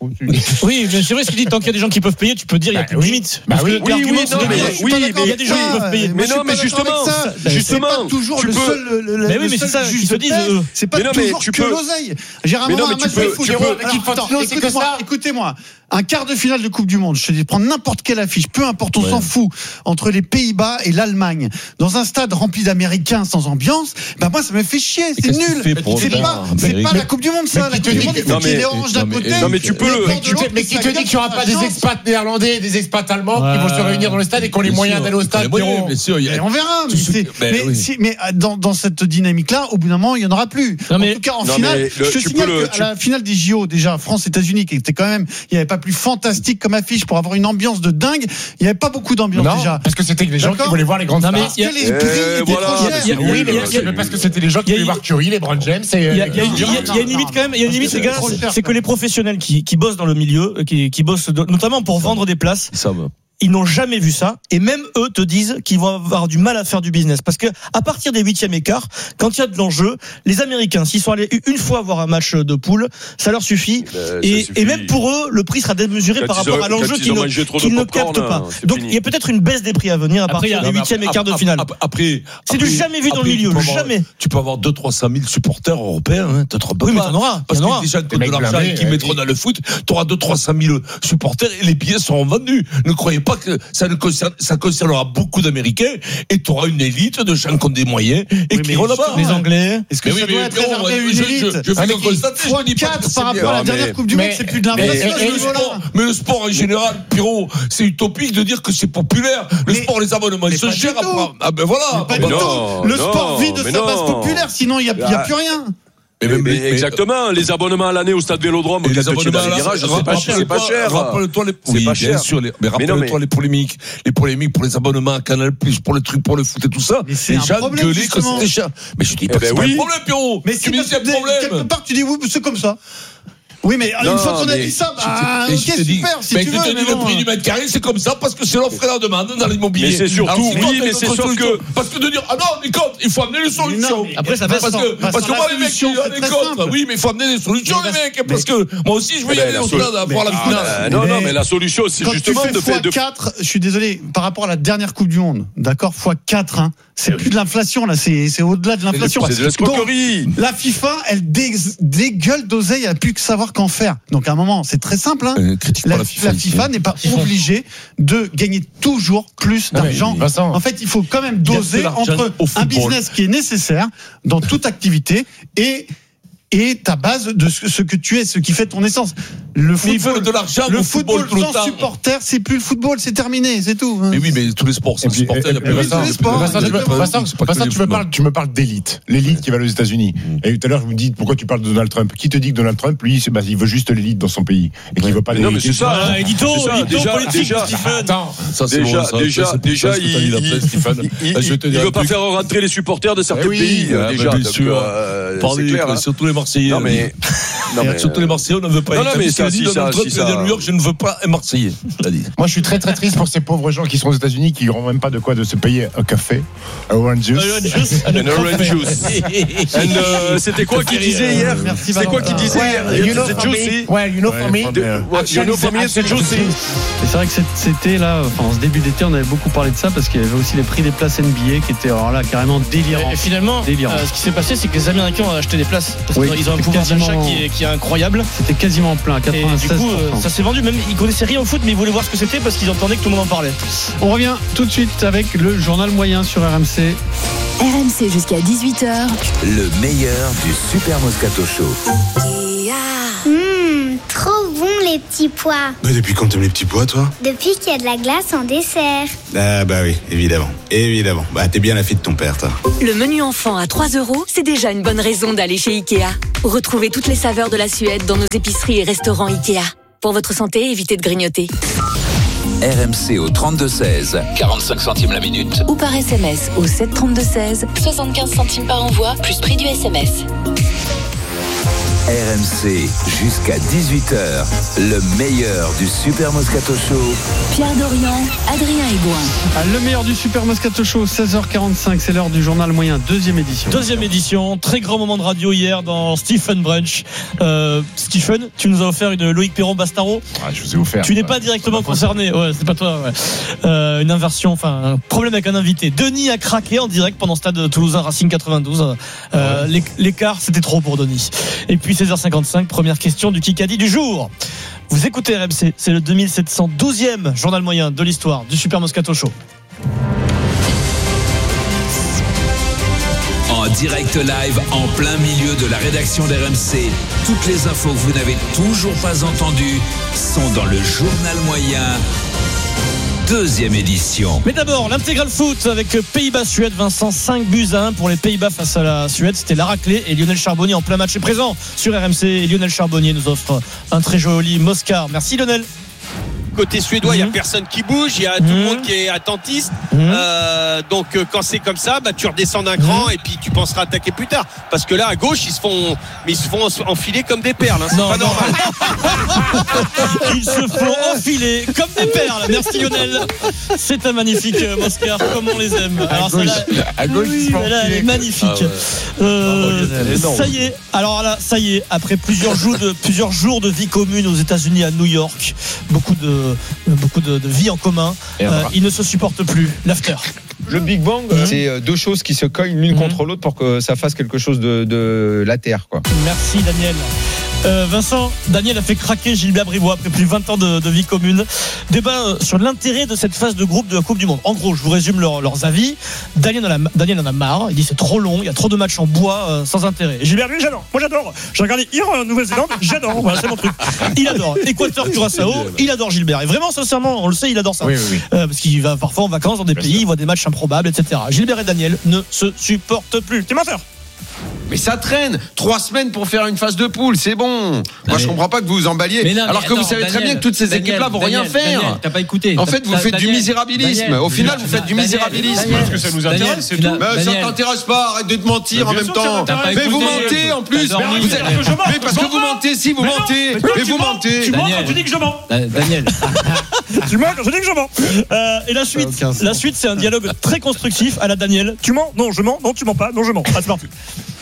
Speaker 6: Oui, mais c'est vrai ce qu'il dit, tant qu'il y a des gens qui peuvent payer, tu peux dire, il n'y a plus de limite.
Speaker 5: Oui, oui, oui,
Speaker 6: il y a des gens qui peuvent payer.
Speaker 5: Mais non, mais justement, justement,
Speaker 1: c'est pas toujours le seul.
Speaker 6: Mais oui, mais c'est ça, ils se disent.
Speaker 1: C'est pas toujours que l'oseille. J'ai un match de foot. Écoutez-moi, Un quart de finale de Coupe du Monde, je te dis, prends n'importe quelle affiche, peu importe, on ouais. s'en fout, entre les Pays-Bas et l'Allemagne, dans un stade rempli d'Américains sans ambiance, ben moi ça me fait chier, c'est nul. C'est pas, c'est pas la Coupe du Monde, ça. La Coupe du Monde, il faut qu'il y ait des oranges d'un côté.
Speaker 5: Non mais tu peux le.
Speaker 14: Mais qui te dit qu'il n'y aura pas des expats néerlandais, des expats allemands qui vont se réunir dans le stade et qui ont les moyens d'aller au stade.
Speaker 1: Bien sûr, on verra. Mais dans cette dynamique-là, au bout d'un moment, il y en aura plus. En tout cas, en finale, je te signale qu'à la finale des J O déjà, France-États-Unis, qui était quand même, il n'y avait pas plus fantastique comme affiche pour avoir une ambiance de dingue. Il n'y avait pas beaucoup d'ambiance
Speaker 14: non,
Speaker 1: déjà.
Speaker 14: Parce que c'était les gens D'accord. qui voulaient voir les grandes stars.
Speaker 1: Parce que les prix étaient trop chers.
Speaker 14: Oui, mais parce que c'était les gens qui voulaient voir Curry, les LeBron James. Il
Speaker 6: y a une limite quand même. Il y a une limite, les gars. C'est que les professionnels qui qui bossent dans le milieu, qui qui bossent notamment pour vendre des places. Ils n'ont jamais vu ça, et même eux te disent qu'ils vont avoir du mal à faire du business, parce que à partir des huitièmes écarts, quand il y a de l'enjeu, les Américains, s'ils sont allés une fois voir un match de poule, ça leur suffit, ben, et, suffit. et même pour eux, le prix sera démesuré quand par rapport ont, à l'enjeu qu'ils ne, qu'ils ne captent pas. Donc fini. Il y a peut-être une baisse des prix à venir à après, partir des huitièmes écarts de finale.
Speaker 10: Après,
Speaker 6: c'est du jamais vu dans le milieu, jamais.
Speaker 10: Tu peux avoir deux cents à trois cents mille supporters européens, hein, t'as trop.
Speaker 6: Oui, mais t'en auras.
Speaker 10: Parce que déjà que de l'argent qu'ils mettront dans le foot, t'auras deux cents à trois cents mille supporters et les billets seront vendus. Ne croyez pas que ça ne ça concernera beaucoup d'Américains et tu auras une élite de gens qui ont des moyens et oui, qui iront là-bas.
Speaker 6: Les Anglais.
Speaker 1: Est-ce que mais ça oui, doit être réservé à une élite? Je fais constater. fois quatre par rapport à la dernière Coupe du Monde, c'est plus de l'inflation.
Speaker 10: Mais le sport en général, Pierrot, c'est utopique de dire que c'est populaire. Le sport, les abonnements, ils se gèrent. Ah ben voilà.
Speaker 1: Pas du tout. Le sport vit de sa base populaire, sinon il n'y a plus rien.
Speaker 5: Mais, mais, mais, mais exactement, les abonnements à l'année au stade Vélodrome,
Speaker 10: les abonnements à
Speaker 5: virage, c'est pas cher, c'est pas cher.
Speaker 10: Rappelle-toi les,
Speaker 5: c'est
Speaker 10: oui,
Speaker 5: pas
Speaker 10: bien
Speaker 5: cher.
Speaker 10: sûr, les, mais rappelle-toi mais non, mais... les polémiques, les polémiques pour les abonnements à Canal+, pour les trucs, pour le foot et tout ça.
Speaker 1: Mais c'est les gens gueulaient que c'était cher.
Speaker 10: Mais je dis pas que c'est pas un problème, Pierrot.
Speaker 1: Mais c'est un problème. Quelque part, tu dis oui, c'est comme ça. Oui, mais non, une fois qu'on a dit ça, bah, ok, super, dis, si
Speaker 10: mais
Speaker 1: tu
Speaker 10: veux.
Speaker 1: Mais
Speaker 10: te dis, le prix du mètre carré, c'est comme ça, parce que c'est l'offre et la demande dans l'immobilier.
Speaker 5: Mais c'est surtout, alors, oui, mais c'est sûr que.
Speaker 10: Parce que de dire, ah non, les comptes, il faut amener les solutions.
Speaker 6: Après, ça passe
Speaker 10: parce que, parce que moi, les mecs, les comptes, oui, mais il faut amener des solutions, les mecs, parce que moi aussi, je veux y aller au stade à voir la finale.
Speaker 5: Non, non, mais la solution, c'est justement de faire.
Speaker 1: fois quatre, je suis désolé, par rapport à la dernière Coupe du Monde, d'accord, fois quatre, hein. C'est plus de l'inflation, là, c'est, c'est au-delà de l'inflation.
Speaker 5: C'est de l'escroquerie.
Speaker 1: La FIFA, elle dé, dégueule d'oseille, elle a plus que savoir qu'en faire. Donc, à un moment, c'est très simple, hein. Euh, la, la FIFA, la FIFA n'est pas obligée de gagner toujours plus d'argent. Ah en fait, il faut quand même doser entre un business qui est nécessaire dans toute activité et et ta base de ce que tu es, ce qui fait ton essence. Le football,
Speaker 10: ils veulent de l'argent.
Speaker 1: Le football, football sans supporters, c'est plus le football, c'est terminé, c'est tout.
Speaker 10: Mais oui, mais tous les sports sans supporters.
Speaker 14: Vincent, tu me parles, tu me parles d'élite, l'élite qui va aux États-Unis. Et tout à l'heure, je vous dis pourquoi tu parles de Donald Trump. Qui te dit que Donald Trump, lui, bah, il veut juste l'élite dans son pays et qu'il veut pas l'élite.
Speaker 5: Non, mais c'est ça.
Speaker 6: Édito,
Speaker 5: déjà, déjà,
Speaker 14: attends,
Speaker 5: déjà, déjà, déjà, il il veut pas faire rentrer les supporters de certains pays. Déjà,
Speaker 10: bien sûr. Parler surtout les Marseillais.
Speaker 5: Non mais, non mais
Speaker 10: surtout les Marseillais, on ne veut pas.
Speaker 5: Non, non mais ça, si ça, si ça.
Speaker 10: À New York, je ne veux pas un Marseillais.
Speaker 14: Moi, je suis très très triste pour ces pauvres gens qui sont aux États-Unis, qui n'auront même pas de quoi de se payer un café, un orange juice,
Speaker 5: un orange juice. C'était quoi qu'il disait hier? C'est quoi qu'il disait hier?
Speaker 14: You know for me. Ouais, you know for me.
Speaker 5: You know for me, c'est juicy.
Speaker 1: C'est vrai que c'était là, enfin, en ce début d'été, on avait beaucoup parlé de ça parce qu'il y avait aussi les prix des places N B A qui étaient alors là carrément délirants.
Speaker 6: Et finalement, ce qui s'est passé, c'est que les Américains ont acheté des places parce qu'ils ont un pouvoir d'achat qui est, qui est incroyable.
Speaker 1: C'était quasiment plein, quatre-vingt-seize pour cent.
Speaker 6: Et du coup, ça s'est vendu. Même ils connaissaient rien au foot, mais ils voulaient voir ce que c'était parce qu'ils entendaient que tout le monde en parlait.
Speaker 1: On revient tout de suite avec le journal moyen sur R M C.
Speaker 3: R M C jusqu'à dix-huit heures.
Speaker 4: Le meilleur du Super Moscato Show.
Speaker 15: Mmh, trop bon les petits pois.
Speaker 16: Mais depuis quand t'aimes les petits pois, toi?
Speaker 15: Depuis qu'il y a de la glace en dessert.
Speaker 16: Ah bah oui, évidemment. Évidemment. Bah t'es bien la fille de ton père, toi.
Speaker 3: Le menu enfant à trois euros, c'est déjà une bonne raison d'aller chez Ikea. Retrouvez toutes les saveurs de la Suède dans nos épiceries et restaurants Ikea. Pour votre santé, évitez de grignoter.
Speaker 4: R M C au trente-deux seize, quarante-cinq centimes la minute.
Speaker 3: Ou par S M S au sept trente-deux seize, soixante-quinze centimes par envoi, plus prix du S M S.
Speaker 4: R M C jusqu'à dix-huit heures, le meilleur du Super Moscato Show.
Speaker 3: Pierre Dorian, Adrien Aigouin.
Speaker 1: Le meilleur du Super Moscato Show, seize heures quarante-cinq, c'est l'heure du journal moyen, deuxième édition.
Speaker 6: Deuxième édition, très grand moment de radio hier dans Stephen Brunch. Euh, Stephen, tu nous as offert une Loïc Perron-Bastaro.
Speaker 14: Ah, je vous ai offert.
Speaker 6: Tu n'es pas directement concerné, ouais, c'est pas toi. Ouais. Euh, une inversion, enfin, un problème avec un invité. Denis a craqué en direct pendant Stade Toulousain Racing quatre-vingt-douze. Euh, ouais. L'écart, c'était trop pour Denis. Et puis seize heures cinquante-cinq, première question du Kikadi du jour. Vous écoutez R M C, c'est le deux mille sept cent douzième journal moyen de l'histoire du Super Moscato Show.
Speaker 4: En direct live, en plein milieu de la rédaction d'R M C, toutes les infos que vous n'avez toujours pas entendues sont dans le journal moyen, deuxième édition.
Speaker 6: Mais d'abord, l'intégral foot avec Pays-Bas-Suède, Vincent, cinq buts à un pour les Pays-Bas face à la Suède. C'était la raclée et Lionel Charbonnier en plein match est présent sur R M C. Et Lionel Charbonnier nous offre un très joli Moscar. Merci Lionel.
Speaker 17: Côté suédois, il mmh. n'y a personne qui bouge, il y a tout mmh. le monde qui est attentiste. Mmh. Euh, donc euh, quand c'est comme ça, bah, tu redescends d'un cran mmh. et puis tu penseras attaquer plus tard. Parce que là, à gauche, ils se font, mais ils se font enfiler comme des perles. Hein, c'est non, pas non. normal.
Speaker 6: Ils se font enfiler comme des perles. Merci Lionel. C'est un magnifique euh, Moscar, comme on les aime. Alors, à gauche, là, à gauche oui, là, elle est magnifique. Ah ouais. euh, oh, ça y est. Alors là, ça y est. Après plusieurs jours de plusieurs jours de vie commune aux États-Unis, à New York, beaucoup de beaucoup de, de vie en commun, euh, ils ne se supportent plus. L'after.
Speaker 18: Le Big Bang, mmh. c'est deux choses qui se cognent l'une mmh. contre l'autre pour que ça fasse quelque chose de, de la terre, quoi.
Speaker 6: Merci Daniel. Euh, Vincent, Daniel a fait craquer Gilbert Bribois après plus de vingt ans de, de vie commune. Débat sur l'intérêt de cette phase de groupe de la Coupe du Monde. En gros, je vous résume leur, leurs avis. Daniel en, a, Daniel en a marre. Il dit c'est trop long, il y a trop de matchs en bois euh, sans intérêt. Et Gilbert, lui, j'adore. Moi, j'adore. J'ai regardé hier en Nouvelle-Zélande, j'adore. Voilà, c'est mon truc. Il adore. Équateur, Curaçao, il adore Gilbert. Et vraiment, sincèrement, on le sait, il adore ça. Oui, oui, oui. Euh, parce qu'il va parfois en vacances dans des Bien pays, sûr. Il voit des matchs improbables, et cetera. Gilbert et Daniel ne se supportent plus. T'es menteur.
Speaker 19: Mais ça traîne. Trois semaines pour faire une phase de poule, c'est bon. Moi, mais... je comprends pas que vous vous emballiez. Non, alors que attends, vous savez Daniel, très bien que toutes ces Daniel, équipes-là vont Daniel, rien faire.
Speaker 22: Daniel, t'as pas écouté.
Speaker 19: En fait, vous faites Daniel, du misérabilisme.
Speaker 22: Daniel,
Speaker 19: Au final, vous faites du misérabilisme. Parce que ça nous intéresse, c'est tout. Mais ça t'intéresse pas. Arrête de te mentir en même temps. Mais vous mentez en plus. Mais parce que vous mentez, si vous mentez. Mais vous mentez.
Speaker 6: Tu mens quand tu dis que je mens. Daniel. Tu mens quand je dis que je mens. Et la suite, la suite, c'est un dialogue très constructif à la Daniel. Tu mens? Non, je mens. Non, tu mens pas. Non, je mens. Ah, c'est parti.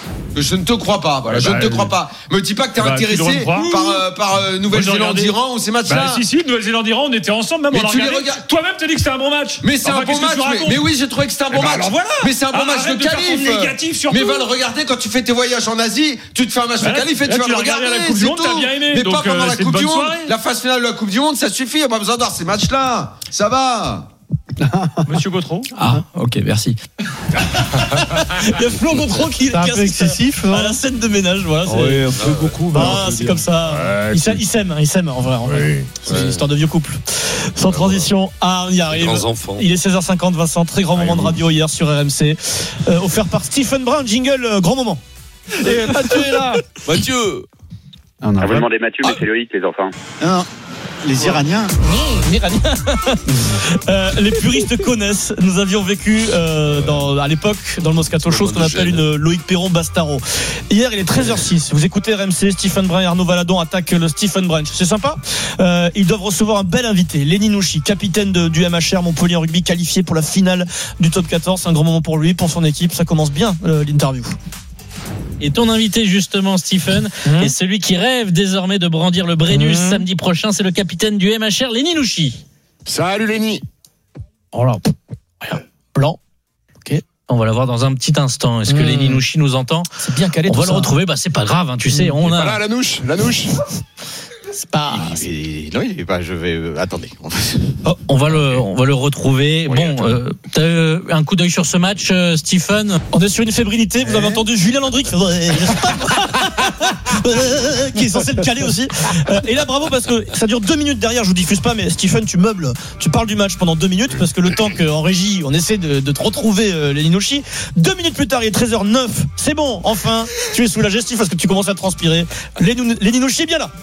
Speaker 19: Je ne te crois pas, voilà. Bah, je ne te crois pas. Me dis pas que t'es bah, intéressé par, euh, par euh, Nouvelle-Zélande-Iran ou ces matchs-là.
Speaker 13: Bah, si, si, Nouvelle-Zélande-Iran, on était ensemble, même. Mais on tu les regardes. Toi-même, t'as dit que c'était un bon match.
Speaker 19: Mais c'est enfin, un bon match. Mais, mais oui, j'ai trouvé que c'était un bon bah, match. Voilà. Mais c'est un bon ah, match de qualif.
Speaker 13: Négatif,
Speaker 19: mais va le regarder quand tu fais tes voyages en Asie. Tu te fais un match de qualif et tu vas le regarder. C'est tout. Mais pas pendant la Coupe du Monde. La phase finale de la Coupe du Monde, ça suffit. Il n'y a pas besoin d'avoir ces matchs-là. Ça va.
Speaker 13: Monsieur Gautreau.
Speaker 22: Ah, ok, merci.
Speaker 6: Il y a Flo Gautreau qui est
Speaker 1: un peu excessif
Speaker 6: à la scène de ménage. Voilà, c'est...
Speaker 1: Oui, un peu beaucoup.
Speaker 6: Ah, c'est comme ça. Ouais, ils, ils s'aiment, ils s'aiment en vrai. En vrai. Oui, c'est ouais. une histoire de vieux couple. Sans ouais, transition, ah, on y arrive. Il est seize heures cinquante, Vincent. Très grand moment de radio hier sur R M C. Euh, offert par Stephen Brun, jingle, euh, grand moment. Et Mathieu est là.
Speaker 19: Mathieu.
Speaker 20: Ah, vous demandez Mathieu, mais c'est Loïc, les enfants.
Speaker 1: Non. Les Iraniens.
Speaker 6: Mmh, Iraniens. euh, les puristes connaissent. Nous avions vécu euh, dans, à l'époque dans le Moscato Show ce qu'on appelle une Loïc Perron Bastaro. Hier il est treize heures six. Vous écoutez R M C. Stephen Brun et Arnaud Valadon attaquent le Stephen Brunch. C'est sympa. Euh, ils doivent recevoir un bel invité. Lenny Nouchi, capitaine de, du M H R Montpellier en rugby, qualifié pour la finale du top quatorze. C'est un grand moment pour lui, pour son équipe. Ça commence bien euh, l'interview.
Speaker 22: Et ton invité justement Stephen mmh. est celui qui rêve désormais de brandir le Brennus mmh. samedi prochain, c'est le capitaine du M H R, Lenny Nouchi.
Speaker 19: Salut Lenny.
Speaker 22: Oh là, blanc. Ok. On va la voir dans un petit instant. Est-ce mmh. que Lenny Nouchi nous entend?
Speaker 6: C'est bien calé.
Speaker 22: On
Speaker 6: tout
Speaker 22: va
Speaker 6: ça.
Speaker 22: le retrouver. Bah c'est pas grave, hein, tu sais. On
Speaker 19: il est
Speaker 22: a.
Speaker 19: Pas là la nouche, la nouche.
Speaker 22: C'est pas.
Speaker 19: Il, il, non, il est pas. Je vais. Euh, attendez.
Speaker 22: Oh, on va le, on va le retrouver. Oui, bon, euh, t'as euh, un coup d'œil sur ce match, euh, Stephen.
Speaker 6: On est sur une fébrilité. Vous avez entendu Julien Landry qui, qui est censé le caler aussi. Et là, bravo parce que ça dure deux minutes derrière. Je vous diffuse pas, mais Stephen, tu meubles. Tu parles du match pendant deux minutes parce que le temps qu'en régie, on essaie de, de te retrouver euh, Lenny Nouchi. Deux minutes plus tard, il est treize heures neuf. C'est bon. Enfin, tu es soulagé, Steve, parce que tu commences à transpirer. Lenny Nouchi est bien là.